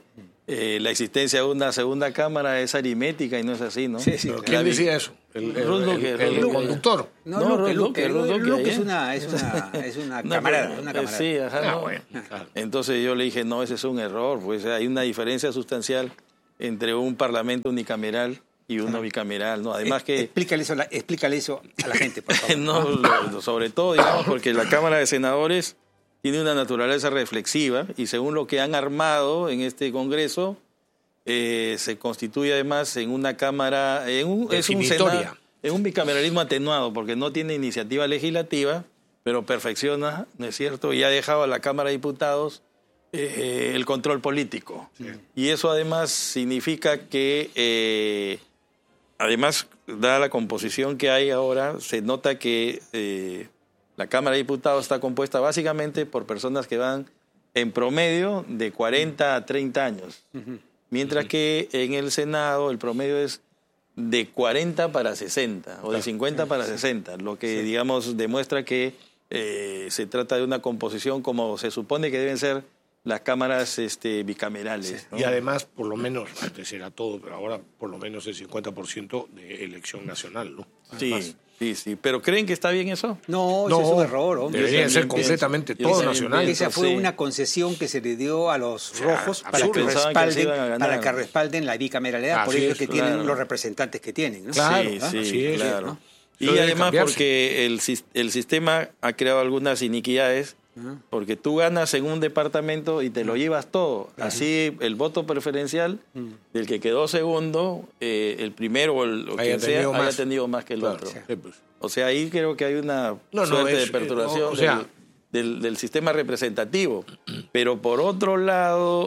eh, la existencia de una segunda cámara es aritmética y no es así, ¿no? Sí, sí, claro. ¿Quién decía eso? El, el, Ruth el, Luque, el, el, el conductor. No, no, Luque, Luque, Luque, Luque, Luque Luque, es una, es una, es una No, camarada, pero, una eh, camarada. Sí, ajá, Ah, no. bueno, claro. Entonces yo le dije, no, ese es un error, pues hay una diferencia sustancial entre un parlamento unicameral y uno bicameral, ¿no? Además que... Explícale eso, a la, explícale eso a la gente, por favor. no, lo- lo- sobre todo, digamos, porque la Cámara de Senadores tiene una naturaleza reflexiva y según lo que han armado en este Congreso, eh, se constituye además en una Cámara, en un, es un Definitoria. Senado, en un bicameralismo atenuado, porque no tiene iniciativa legislativa, pero perfecciona, ¿no es cierto? Y ha dejado a la Cámara de Diputados eh, el control político. Sí. Y eso además significa que, eh, además, dada la composición que hay ahora, se nota que eh, la Cámara de Diputados está compuesta básicamente por personas que van en promedio de cuarenta a treinta años, uh-huh. mientras uh-huh. que en el Senado el promedio es de cuarenta para sesenta o de cincuenta para sesenta, lo que, sí. digamos, demuestra que eh, se trata de una composición como se supone que deben ser las cámaras este, bicamerales. Sí. ¿No? Y además, por lo menos, antes era todo, pero ahora por lo menos el cincuenta por ciento de elección nacional, ¿no? Además. Sí, sí, sí. ¿Pero creen que está bien eso? No, no eso es un error, hombre. Debería ser completamente todo nacional. Esa fue sí. una concesión que se le dio a los o sea, rojos para que, respalden, que para que respalden la bicameralidad, ah, por eso es que claro. tienen los representantes que tienen, ¿no? Claro, sí, ¿ah? sí, sí, claro. ¿no? Y Eso además porque el, el sistema ha creado algunas iniquidades, uh-huh. porque tú ganas en un departamento y te uh-huh. lo llevas todo. Uh-huh. Así el voto preferencial uh-huh. del que quedó segundo, eh, el primero o el o quien sea, más. haya tenido más que el claro, otro. Sí, pues. O sea, ahí creo que hay una no, suerte no, es, de perturbación no, o sea, del, del, del sistema representativo. Pero por otro lado,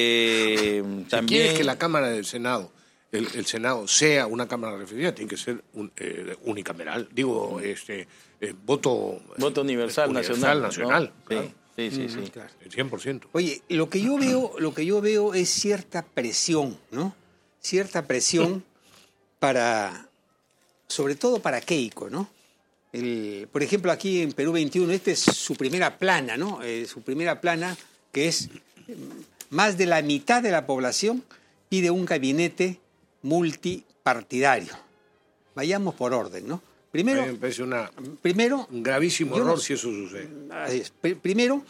eh, si también... quieres que la Cámara del Senado El, el Senado sea una Cámara referida, tiene que ser un, eh, unicameral, digo, este eh, voto voto universal, universal nacional, nacional ¿no? claro. Sí, sí, sí, mm, sí. Claro. El cien por ciento. Oye, lo que yo veo, lo que yo veo es cierta presión, ¿no? Cierta presión para, sobre todo para Keiko, ¿no? El, por ejemplo, aquí en Perú veintiuno, esta es su primera plana, ¿no? Eh, su primera plana, que es más de la mitad de la población pide un gabinete multipartidario. Vayamos por orden, ¿no? Primero, me parece una, primero un gravísimo error no, si eso sucede. Así es. Primero,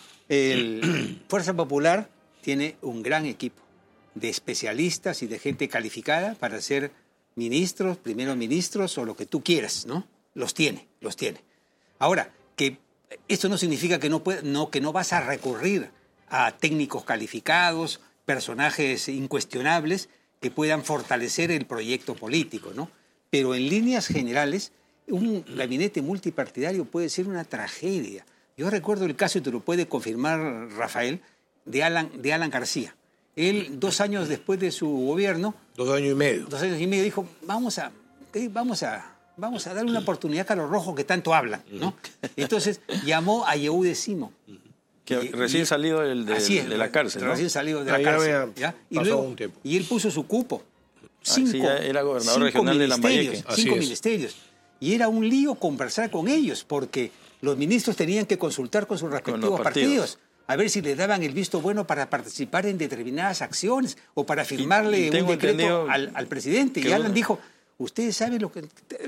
el Fuerza Popular tiene un gran equipo de especialistas y de gente calificada para ser ministros, primeros ministros o lo que tú quieras, ¿no? Los tiene, los tiene. Ahora, que esto no significa que no, puede, no, que no vas a recurrir a técnicos calificados, personajes incuestionables, que puedan fortalecer el proyecto político, ¿no? Pero en líneas generales, un gabinete multipartidario puede ser una tragedia. Yo recuerdo el caso, y te lo puede confirmar Rafael, de Alan, de Alan García. Él, dos años después de su gobierno... Dos años y medio. Dos años y medio dijo, vamos a, vamos a, vamos a darle una oportunidad a los rojos que tanto hablan, ¿no? Entonces llamó a Yehude Simón. Que y, recién y, salido del, de, es, de la cárcel, ¿no? Recién salido de la cárcel. ¿Ya? Y, luego, y él puso su cupo. Cinco, ah, sí, ya era gobernador regional de Lambayeque. Cinco es. ministerios. Y era un lío conversar con ellos, porque los ministros tenían que consultar con sus respectivos con partidos. partidos, a ver si les daban el visto bueno para participar en determinadas acciones o para firmarle y, y un decreto al, al presidente. Y Alan dijo, ustedes saben lo que,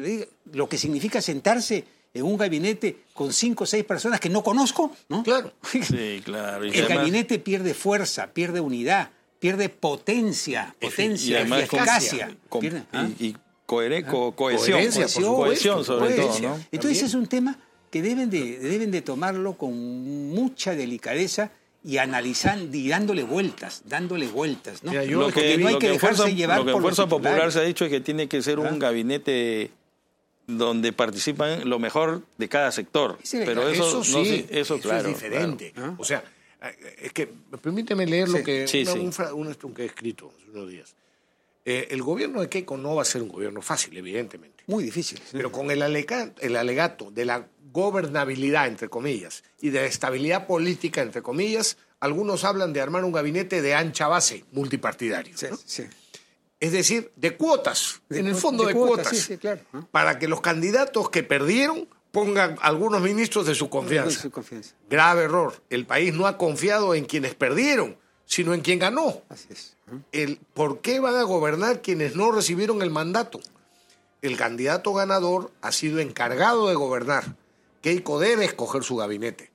lo que significa sentarse en un gabinete con cinco o seis personas que no conozco, ¿no? Claro. Sí, claro. Y el además, gabinete pierde fuerza, pierde unidad, pierde potencia, potencia, y, además, eficacia. Con, pierde, ¿ah? y, y cohere, co, cohesión, coherencia, cohesión, cohesión sobre coherencia. todo, ¿no? Entonces También. es un tema que deben de, deben de tomarlo con mucha delicadeza y analizando y dándole vueltas, dándole vueltas, ¿no? Mira, yo, lo que, no hay lo que, que dejarse fuerza, llevar lo que por en Fuerza Popular se ha dicho es que tiene que ser ¿Ah? un gabinete donde participan lo mejor de cada sector. Sí, pero eso, eso sí, no, sí, eso, eso claro, es diferente. Claro. O sea, es que permíteme leer lo sí, que sí, una, sí. Un, un, un que he escrito hace unos días. Eh, el gobierno de Keiko no va a ser un gobierno fácil, evidentemente. Muy difícil. Sí. Pero con el alegato, el alegato de la gobernabilidad, entre comillas, y de la estabilidad política, entre comillas, algunos hablan de armar un gabinete de ancha base multipartidario. Sí, ¿no? sí. Es decir, de cuotas, de en el fondo de, de cuotas, cuotas sí, sí, claro. ¿no? para que los candidatos que perdieron pongan algunos ministros de su confianza. De su confianza. Grave error. El país no ha confiado en quienes perdieron, sino en quien ganó. Así es. El ¿por qué van a gobernar quienes no recibieron el mandato? El candidato ganador ha sido encargado de gobernar. Keiko debe escoger su gabinete.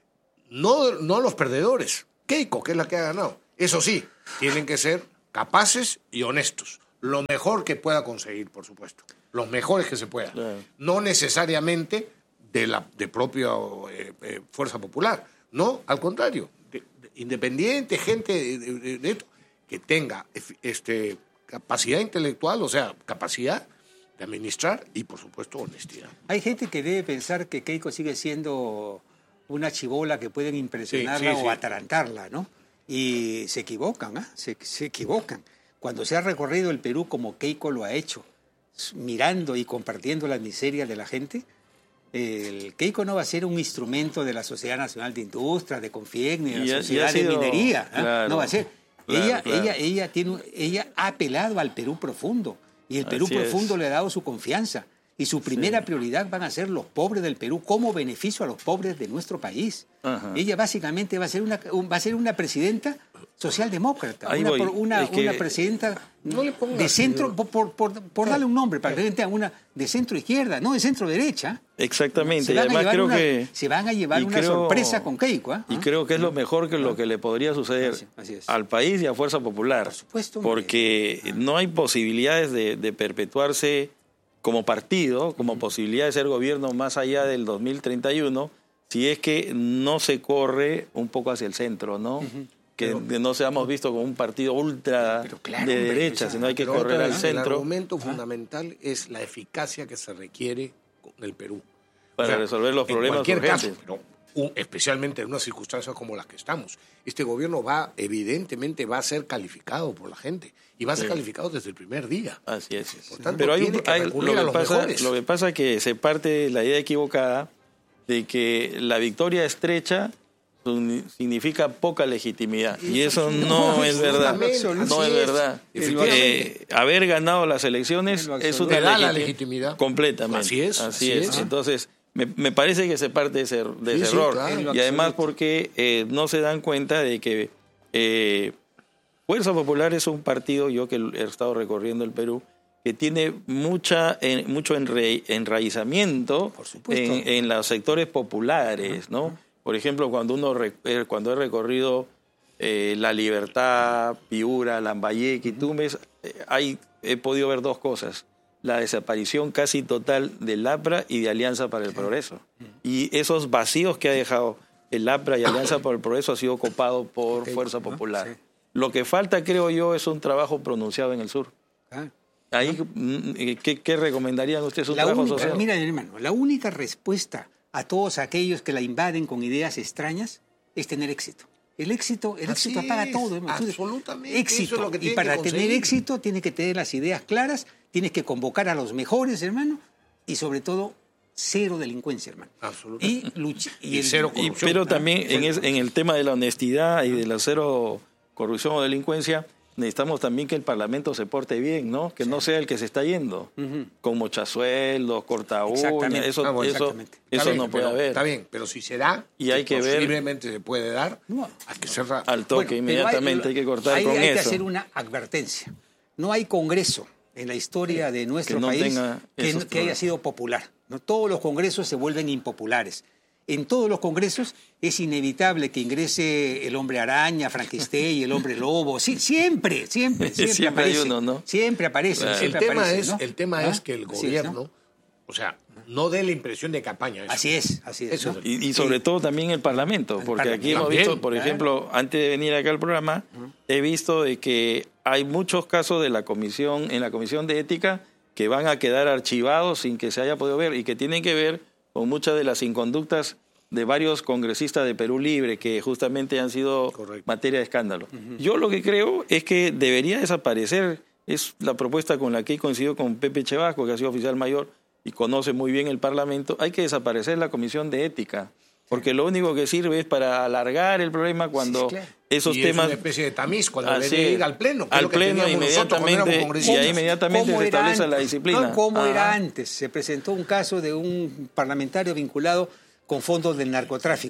No, no los perdedores. Keiko, que es la que ha ganado. Eso sí, tienen que ser capaces y honestos. Lo mejor que pueda conseguir, por supuesto. Los mejores que se pueda. Claro. No necesariamente de la de propia eh, eh, Fuerza Popular. No, al contrario. De, de, independiente, gente de, de, de esto, que tenga este, capacidad intelectual, o sea, capacidad de administrar y, por supuesto, honestidad. Hay gente que debe pensar que Keiko sigue siendo una chibola que pueden impresionarla sí, sí, o sí. atarantarla, ¿no? Y se equivocan, ¿eh? se, se equivocan. Cuando se ha recorrido el Perú como Keiko lo ha hecho, mirando y compartiendo las miserias de la gente, el Keiko no va a ser un instrumento de la Sociedad Nacional de Industria, de Confieg, ni de la ya, Sociedad ya sido, de Minería. ¿eh? Claro, no va a ser. Claro, ella, claro. ella, ella, tiene, ella ha apelado al Perú profundo. Y el Perú Así profundo es. le ha dado su confianza. Y su primera sí. prioridad van a ser los pobres del Perú, como beneficio a los pobres de nuestro país. Ajá. Ella básicamente va a ser una, va a ser una presidenta socialdemócrata, Ahí una, voy. una, Es que una presidenta no le pongas, de centro, por, por, por, por darle un nombre, para que la gente tenga una de centro izquierda, no de centro derecha. Exactamente, Se y van a además llevar creo una, que... se van a llevar una creo, sorpresa con Keiko. ¿eh? Y creo que es lo mejor que lo que le podría suceder Así, así es. al país y a Fuerza Popular. Por supuesto. Porque hombre. no hay posibilidades de, de perpetuarse como partido, como posibilidad de ser gobierno más allá del dos mil treinta y uno, si es que no se corre un poco hacia el centro, ¿no? Uh-huh. Que pero, no seamos vistos como un partido ultra claro, de hombre, derecha, o sea, sino hay que correr al centro. El argumento ¿Ah? fundamental es la eficacia que se requiere en el Perú. Para o sea, resolver los problemas en cualquier urgentes. Caso, pero un, especialmente en unas circunstancias como las que estamos. Este gobierno va, evidentemente, va a ser calificado por la gente. Y va a ser sí. calificado desde el primer día. Así es. Por tanto, pero hay, tiene que hay, recurrir lo, a que los pasa, mejores. lo que pasa es que se parte de la idea equivocada de que la victoria estrecha significa poca legitimidad. Y eso no es verdad. No es verdad. Eh, haber ganado las elecciones es una da la legitimidad. Completamente. Así es. Así, así es. es. Entonces, me, me parece que se parte de ese, de sí, ese sí, error. Claro, y además porque eh, no se dan cuenta de que eh, Fuerza Popular es un partido, yo que he estado recorriendo el Perú, que tiene mucha en, mucho enra, enraizamiento en, en los sectores populares, ¿no? Uh-huh. Por ejemplo, cuando uno cuando he recorrido eh, La Libertad, Piura, Lambayeque, uh-huh. Tumbes, eh, hay, he podido ver dos cosas. La desaparición casi total del A P R A y de Alianza para el Progreso. Uh-huh. Y esos vacíos que ha dejado el A P R A y Alianza para el Progreso ha sido copado por okay. Fuerza Popular. Uh-huh. Sí. Lo que falta, creo yo, es un trabajo pronunciado en el sur. Ah. Ahí, ¿qué, ¿Qué recomendarían ustedes? ¿Un la trabajo única, social? Mira, hermano, la única respuesta a todos aquellos que la invaden con ideas extrañas es tener éxito. El éxito, el éxito apaga es, todo. Hermano. Absolutamente. Éxito. Eso es lo que y para que tener éxito tienes que tener las ideas claras, tienes que convocar a los mejores, hermano, y sobre todo cero delincuencia, hermano. Absolutamente. Y, lucha, y, y el, cero corrupción. Y, pero también en, es, en el tema de la honestidad y de la cero corrupción o delincuencia, necesitamos también que el Parlamento se porte bien, ¿no? Que sí. no sea el que se está yendo, uh-huh. con mochasueldos, corta uñas, eso, ah, bueno, eso, eso bien, no puede pero, haber. Está bien, pero si se da, y hay que ver, posiblemente se puede dar, no, hay que cerrar. Al toque, bueno, inmediatamente hay, hay, que cortar hay, con hay eso. Hay que hacer una advertencia. No hay congreso en la historia de nuestro que no país que, que haya sido popular. ¿no? Todos los congresos se vuelven impopulares. En todos los congresos es inevitable que ingrese el hombre araña, Frankenstein y el hombre lobo. Sí, siempre, siempre, siempre, siempre aparece. Hay uno, ¿no? Siempre aparece. Claro. Siempre el, tema aparece es, ¿no? el tema ¿Ah? es que el gobierno, ¿no? o sea, no dé la impresión de campaña. Eso. Así es, así es. Eso ¿no? y, y sobre sí. todo también el Parlamento, porque el Parlamento. Aquí hemos visto, por ejemplo, antes de venir acá al programa, uh-huh. he visto de que hay muchos casos de la comisión, en la Comisión de Ética, que van a quedar archivados sin que se haya podido ver y que tienen que ver con muchas de las inconductas de varios congresistas de Perú Libre que justamente han sido Correcto. materia de escándalo. Uh-huh. Yo lo que creo es que debería desaparecer, es la propuesta con la que he coincidido con Pepe Chevasco, que ha sido oficial mayor y conoce muy bien el Parlamento, hay que desaparecer la Comisión de Ética, porque lo único que sirve es para alargar el problema cuando sí, claro. esos y temas... es una especie de tamiz cuando así, debe ir al Pleno. Al Pleno inmediatamente, y ahí inmediatamente se establece antes? la disciplina. No, ¿Cómo Ajá. era antes? Se presentó un caso de un parlamentario vinculado con fondos del narcotráfico.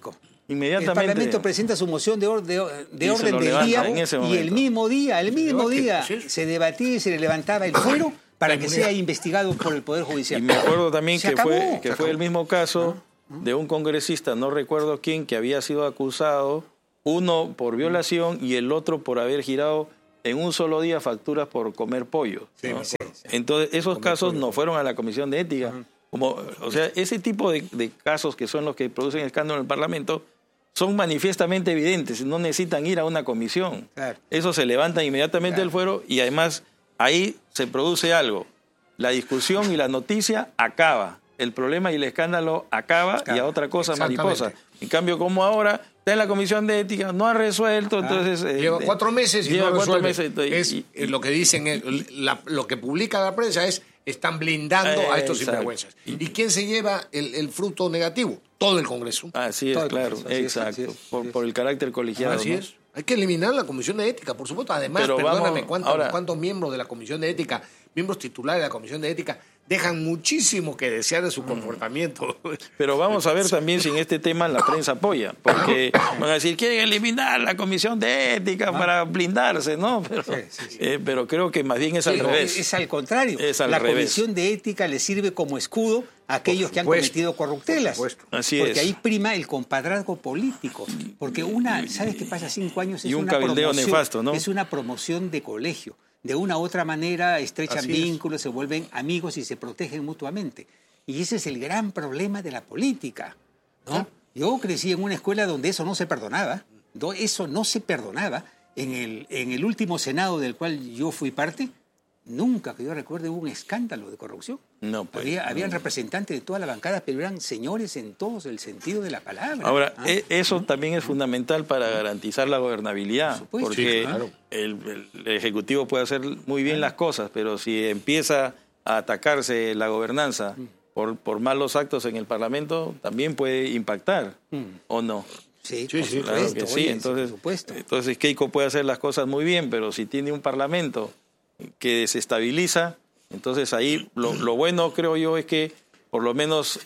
Inmediatamente. El Parlamento presenta su moción de, or, de, de orden del día y el mismo día, el mismo día se debatía y se le levantaba el fuero para que sea investigado por el Poder Judicial. Y me acuerdo también se que acabó. fue, que fue el mismo caso de un congresista, no recuerdo quién, que había sido acusado, uno por violación y el otro por haber girado en un solo día facturas por comer pollo, ¿no? Sí, sí, sí. Entonces, esos comer casos pollo. no fueron a la Comisión de Ética. Uh-huh. Como, o sea, ese tipo de, de casos que son los que producen escándalo en el Parlamento son manifiestamente evidentes, no necesitan ir a una comisión. Claro. Eso se levanta inmediatamente claro. del fuero y además ahí se produce algo. La discusión y la noticia acaba. El problema y el escándalo acaba, acaba. y a otra cosa mariposa. En cambio, como ahora está en la Comisión de Ética, no ha resuelto, ah, entonces... Eh, lleva cuatro meses y lleva no cuatro resuelve. meses. Y, es, y, lo que dicen, es, la, lo que publica la prensa es están blindando eh, a estos sinvergüenzas. ¿Y quién se lleva el, el fruto negativo? Todo el Congreso. Así es, claro, Congreso, así exacto. Es, así es, por, por el carácter colegiado. Así ¿no? es. Hay que eliminar la Comisión de Ética, por supuesto. Además, Pero perdóname, vamos, ¿cuántos, ahora, ¿cuántos miembros de la Comisión de Ética, miembros titulares de la Comisión de Ética, dejan muchísimo que desear de su comportamiento? Pero vamos a ver también si en este tema la prensa apoya, porque van a decir, quieren eliminar la Comisión de Ética ah. para blindarse, ¿no? Pero, sí, sí, sí. Eh, pero creo que más bien es al sí, revés. Es, es al contrario. Es al la revés. Comisión de Ética le sirve como escudo a aquellos que han cometido corruptelas. Así porque es. ahí prima el compadrazgo político. Porque una, ¿sabes qué pasa? Cinco años es y un una cabildeo promoción, nefasto, ¿no? Es una promoción de colegio. De una u otra manera estrechan Así vínculos, es. se vuelven amigos y se protegen mutuamente. Y ese es el gran problema de la política, ¿no? ¿Ah? Yo crecí en una escuela donde eso no se perdonaba, eso no se perdonaba. En el, en el último Senado del cual yo fui parte, nunca que yo recuerde hubo un escándalo de corrupción. No, pues, Había, no. Habían representantes de toda la bancada, pero eran señores en todo el sentido de la palabra. Ahora, ¿ah? eso también es fundamental para garantizar la gobernabilidad, porque sí, claro. el, el Ejecutivo puede hacer muy bien las cosas, pero si empieza a atacarse la gobernanza mm. por, por malos actos en el Parlamento, también puede impactar, mm. ¿o no? Sí, sí, sí, claro que sí. Entonces, entonces Keiko puede hacer las cosas muy bien, pero si tiene un Parlamento que desestabiliza, entonces ahí lo, lo bueno creo yo es que por lo menos,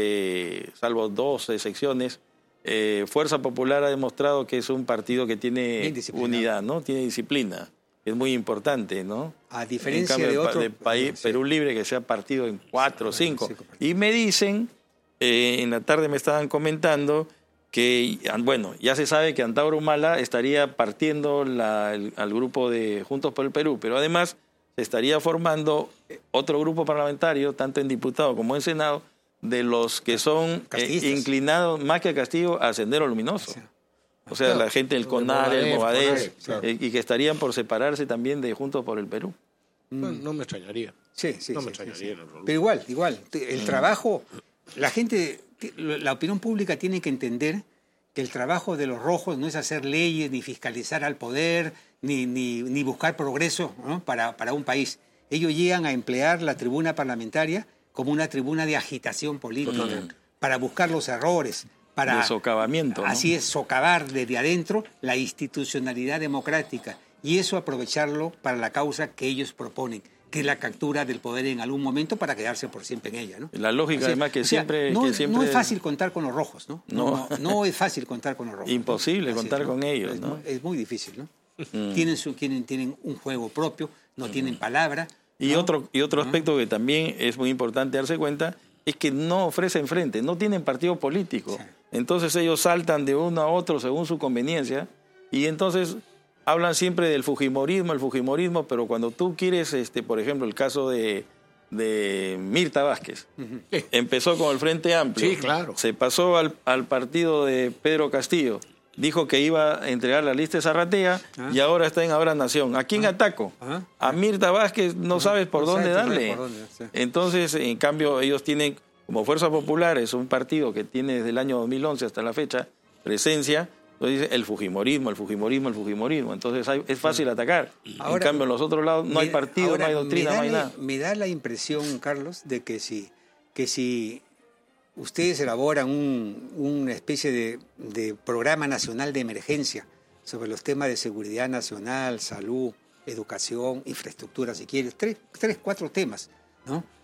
eh, salvo dos excepciones, eh, Fuerza Popular ha demostrado que es un partido que tiene unidad, ¿no? Tiene disciplina, es muy importante, ¿no? A diferencia en cambio, de otro... de país, sí. Perú Libre, que se ha partido en cuatro o cinco. Y me dicen, eh, en la tarde me estaban comentando que, bueno, ya se sabe que Antauro Humala estaría partiendo la, el, al grupo de Juntos por el Perú, pero además se estaría formando otro grupo parlamentario, tanto en diputado como en senado, de los que son eh, inclinados, más que a Castillo, a Sendero Luminoso. O sea, claro, la gente del CONAR, el Movadez, claro. eh, y que estarían por separarse también de Juntos por el Perú. No, no me extrañaría. Sí, sí, no sí, me extrañaría. Sí, sí. En pero igual, igual, el trabajo, la gente, la opinión pública tiene que entender que el trabajo de los rojos no es hacer leyes, ni fiscalizar al poder, ni, ni, ni buscar progreso, ¿no? para, para un país. Ellos llegan a emplear la tribuna parlamentaria como una tribuna de agitación política, Totalmente. para buscar los errores, para... De socavamiento, ¿no? Así es, socavar desde adentro la institucionalidad democrática y eso aprovecharlo para la causa que ellos proponen, que es la captura del poder en algún momento para quedarse por siempre en ella, ¿no? La lógica, sea, además, que, o sea, siempre, no, que siempre... No es fácil contar con los rojos, ¿no? No, no, no es fácil contar con los rojos. Imposible ¿no? contar es, con ¿no? ellos, es, ¿no? Es muy difícil, ¿no? Mm. Tienen, su, tienen, tienen un juego propio, no mm. tienen palabra. Y ¿no? otro, y otro aspecto ¿no? que también es muy importante darse cuenta es que no ofrecen frente, no tienen partido político. Sí. Entonces ellos saltan de uno a otro según su conveniencia y entonces hablan siempre del fujimorismo, el fujimorismo, pero cuando tú quieres, este, por ejemplo, el caso de, de Mirta Vázquez, uh-huh. empezó con el Frente Amplio, sí, claro. se pasó al, al partido de Pedro Castillo, dijo que iba a entregar la lista de Zarratea ¿Ah? y ahora está en Ahora Nación. ¿A quién ¿Ah? ataco? ¿Ah? A Mirta Vázquez no ¿Ah? sabes por no dónde darle. Por dónde, sí. Entonces, en cambio, ellos tienen, como Fuerza Popular, es un partido que tiene desde el año dos mil once hasta la fecha presencia, entonces dice el fujimorismo, el fujimorismo, el fujimorismo. Entonces hay, es fácil atacar. Ahora, en cambio, en los otros lados no me, hay partido, ahora, no hay doctrina, no hay nada. Me da la impresión, Carlos, de que si, que si ustedes elaboran un, una especie de, de programa nacional de emergencia sobre los temas de seguridad nacional, salud, educación, infraestructura, si quieres, tres, tres cuatro temas, ¿no?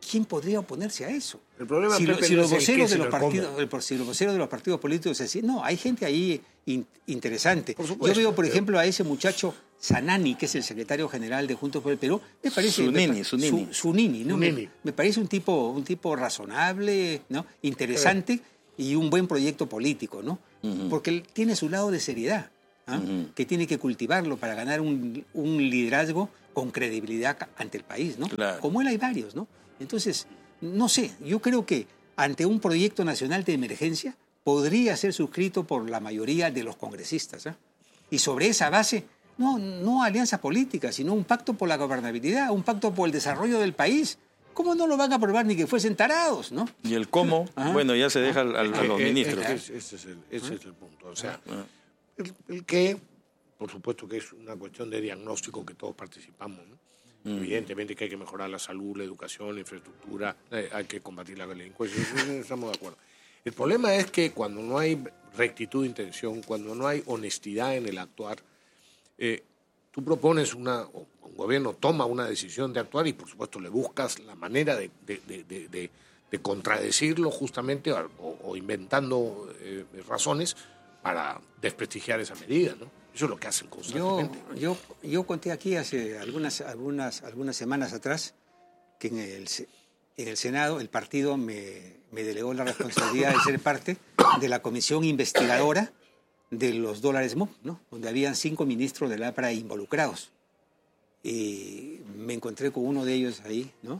¿quién podría oponerse a eso? El problema si, lo, Pepe, si, no los es el qué, voceros de sino los el cómo. partidos, el, si los voceros de los partidos políticos decían, no, hay gente ahí in, interesante. Por Yo supuesto, veo, por pero- ejemplo, a ese muchacho Zanani, que es el secretario general de Juntos por el Perú, me parece... Zunini, me, Zunini. Su, Zunini, ¿no? Zunini. Me, me parece un tipo, un tipo razonable, ¿no? Interesante y un buen proyecto político, ¿no? Uh-huh. Porque él tiene su lado de seriedad, ¿ah? Uh-huh. que tiene que cultivarlo para ganar un, un liderazgo con credibilidad ante el país, ¿no? Claro. Como él hay varios, ¿no? Entonces, no sé, yo creo que ante un proyecto nacional de emergencia podría ser suscrito por la mayoría de los congresistas, ¿eh? Y sobre esa base, no, no alianza política, sino un pacto por la gobernabilidad, un pacto por el desarrollo del país. ¿Cómo no lo van a aprobar ni que fuesen tarados, no? Y el cómo, Ajá. bueno, ya se deja al, al, a los Eh, eh, ministros. eh, Ese es el, ese es el punto. O sea, el, el qué, por supuesto que es una cuestión de diagnóstico que todos participamos, ¿no? Mm. Evidentemente que hay que mejorar la salud, la educación, la infraestructura, eh, hay que combatir la delincuencia, estamos de acuerdo. El problema es que cuando no hay rectitud de intención, cuando no hay honestidad en el actuar, eh, tú propones una, un gobierno toma una decisión de actuar y por supuesto le buscas la manera de, de, de, de, de, de contradecirlo justamente o, o inventando eh, razones para desprestigiar esa medida, ¿no? Eso es lo que hacen constantemente. Yo, yo, yo conté aquí hace algunas, algunas, algunas semanas atrás que en el, en el Senado el partido me, me delegó la responsabilidad de ser parte de la comisión investigadora de los dólares M O P, ¿no? Donde habían cinco ministros del A P R A involucrados. Y me encontré con uno de ellos ahí, ¿no?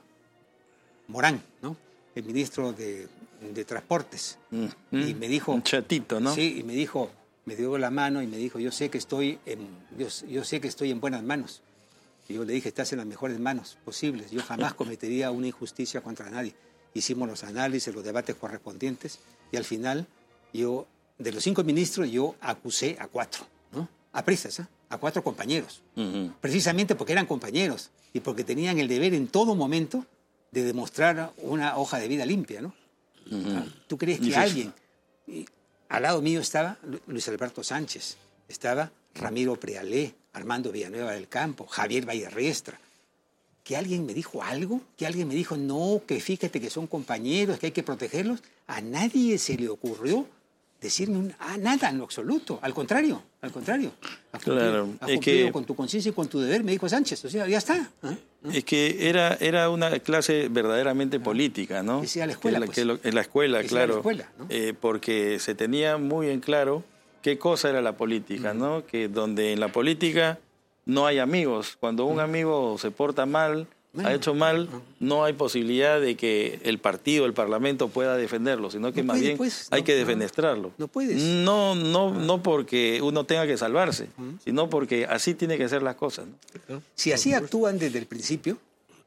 Morán, ¿no? El ministro de, de Transportes. Mm, y me dijo... Un chatito, ¿no? Sí, y me dijo, me dio la mano y me dijo, yo sé que estoy en, yo, yo sé que estoy en buenas manos. Y yo le dije, estás en las mejores manos posibles. Yo jamás cometería una injusticia contra nadie. Hicimos los análisis, los debates correspondientes y al final yo, de los cinco ministros, yo acusé a cuatro, ¿no? A prisas, ¿eh? A cuatro compañeros. Uh-huh. Precisamente porque eran compañeros y porque tenían el deber en todo momento de demostrar una hoja de vida limpia, ¿no? Uh-huh. ¿Tú crees que alguien... Y al lado mío estaba Luis Alberto Sánchez, estaba Ramiro Prealé, Armando Villanueva del Campo, Javier Vallerriestra. ¿Que alguien me dijo algo? ¿Que alguien me dijo, no, que fíjate que son compañeros, que hay que protegerlos? A nadie se le ocurrió decirme un, ah, nada en lo absoluto. Al contrario, al contrario. Ha cumplido, claro, ha es cumplido que, con tu conciencia y con tu deber, me dijo Sánchez. O sea, ya está. ¿Eh? Es que era, era una clase verdaderamente política, ¿no? Que sea la escuela, que, pues. que lo, en la escuela, que claro. La escuela, ¿no? eh, porque se tenía muy en claro qué cosa era la política, uh-huh. ¿no? Que donde en la política no hay amigos. Cuando un uh-huh. amigo se porta mal, bueno, ha hecho mal, uh-huh. no hay posibilidad de que el partido, el parlamento pueda defenderlo, sino que no más puede, bien pues, hay no, que defenestrarlo. No, no puedes. No, no, no porque uno tenga que salvarse, uh-huh. sino porque así tiene que ser las cosas, ¿no? Si así actúan desde el principio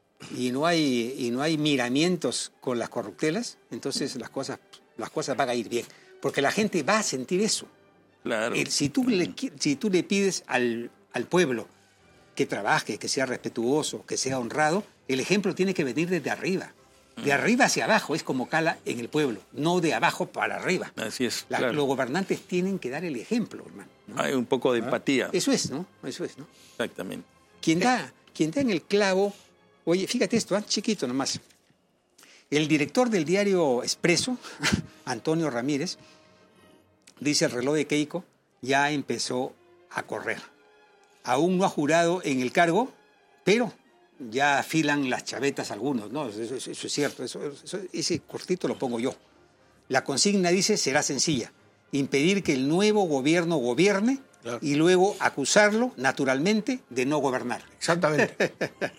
y no hay, y no hay miramientos con las corruptelas, entonces las cosas, las cosas van a ir bien. Porque la gente va a sentir eso. Claro. El, si, tú le, si tú le pides al, al pueblo que trabaje, que sea respetuoso, que sea honrado, el ejemplo tiene que venir desde arriba. De arriba hacia abajo es como cala en el pueblo, no de abajo para arriba. Así es. La, claro. Los gobernantes tienen que dar el ejemplo, hermano, ¿no? Hay un poco de empatía. Eso es, ¿no? Eso es, ¿no? Exactamente. Quien da, quien da en el clavo, oye, fíjate esto, ¿eh? Chiquito nomás. El director del diario Expreso, Antonio Ramírez, dice el reloj de Keiko, ya empezó a correr. Aún no ha jurado en el cargo, pero ya afilan las chavetas algunos, ¿no? Eso, eso, eso es cierto, eso, eso, ese cortito lo pongo yo. La consigna, dice, será sencilla. Impedir que el nuevo gobierno gobierne, claro, y luego acusarlo, naturalmente, de no gobernar. Exactamente.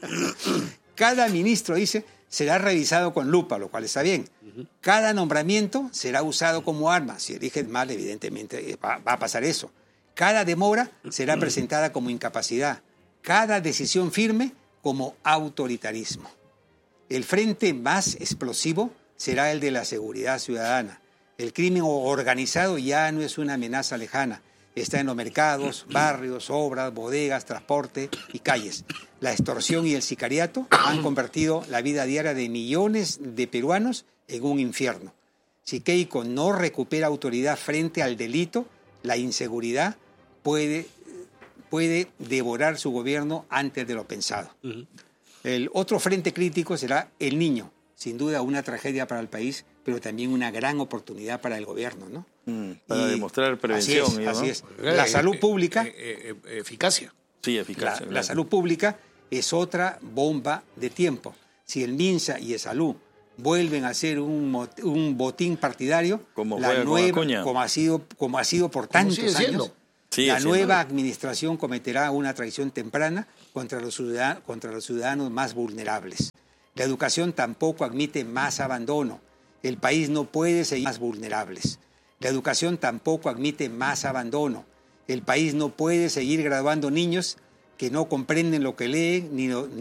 Cada ministro, dice, será revisado con lupa, lo cual está bien. Uh-huh. Cada nombramiento será usado como arma. Si eligen mal, evidentemente va, va a pasar eso. Cada demora será presentada como incapacidad. Cada decisión firme como autoritarismo. El frente más explosivo será el de la seguridad ciudadana. El crimen organizado ya no es una amenaza lejana. Está en los mercados, barrios, obras, bodegas, transporte y calles. La extorsión y el sicariato han convertido la vida diaria de millones de peruanos en un infierno. Si Keiko no recupera autoridad frente al delito, la inseguridad puede, puede devorar su gobierno antes de lo pensado. Uh-huh. El otro frente crítico será el niño. sin duda una tragedia para el país, pero también una gran oportunidad para el gobierno, ¿no? Mm, para y demostrar prevención. Así es, ¿no? así es. La salud pública... Eh, eh, eh, eficacia. Sí, eficacia. La, claro. la salud pública es otra bomba de tiempo. Si el MINSA y el Salud vuelven a hacer un, un botín partidario, como, la nueva, como, ha sido, como ha sido por tantos años, sigue la siendo. nueva administración cometerá una traición temprana contra los, ciudadanos, contra los ciudadanos más vulnerables. La educación tampoco admite más abandono. El país no puede seguir más vulnerables. La educación tampoco admite más abandono. El país no puede seguir graduando niños que no comprenden lo que leen ni,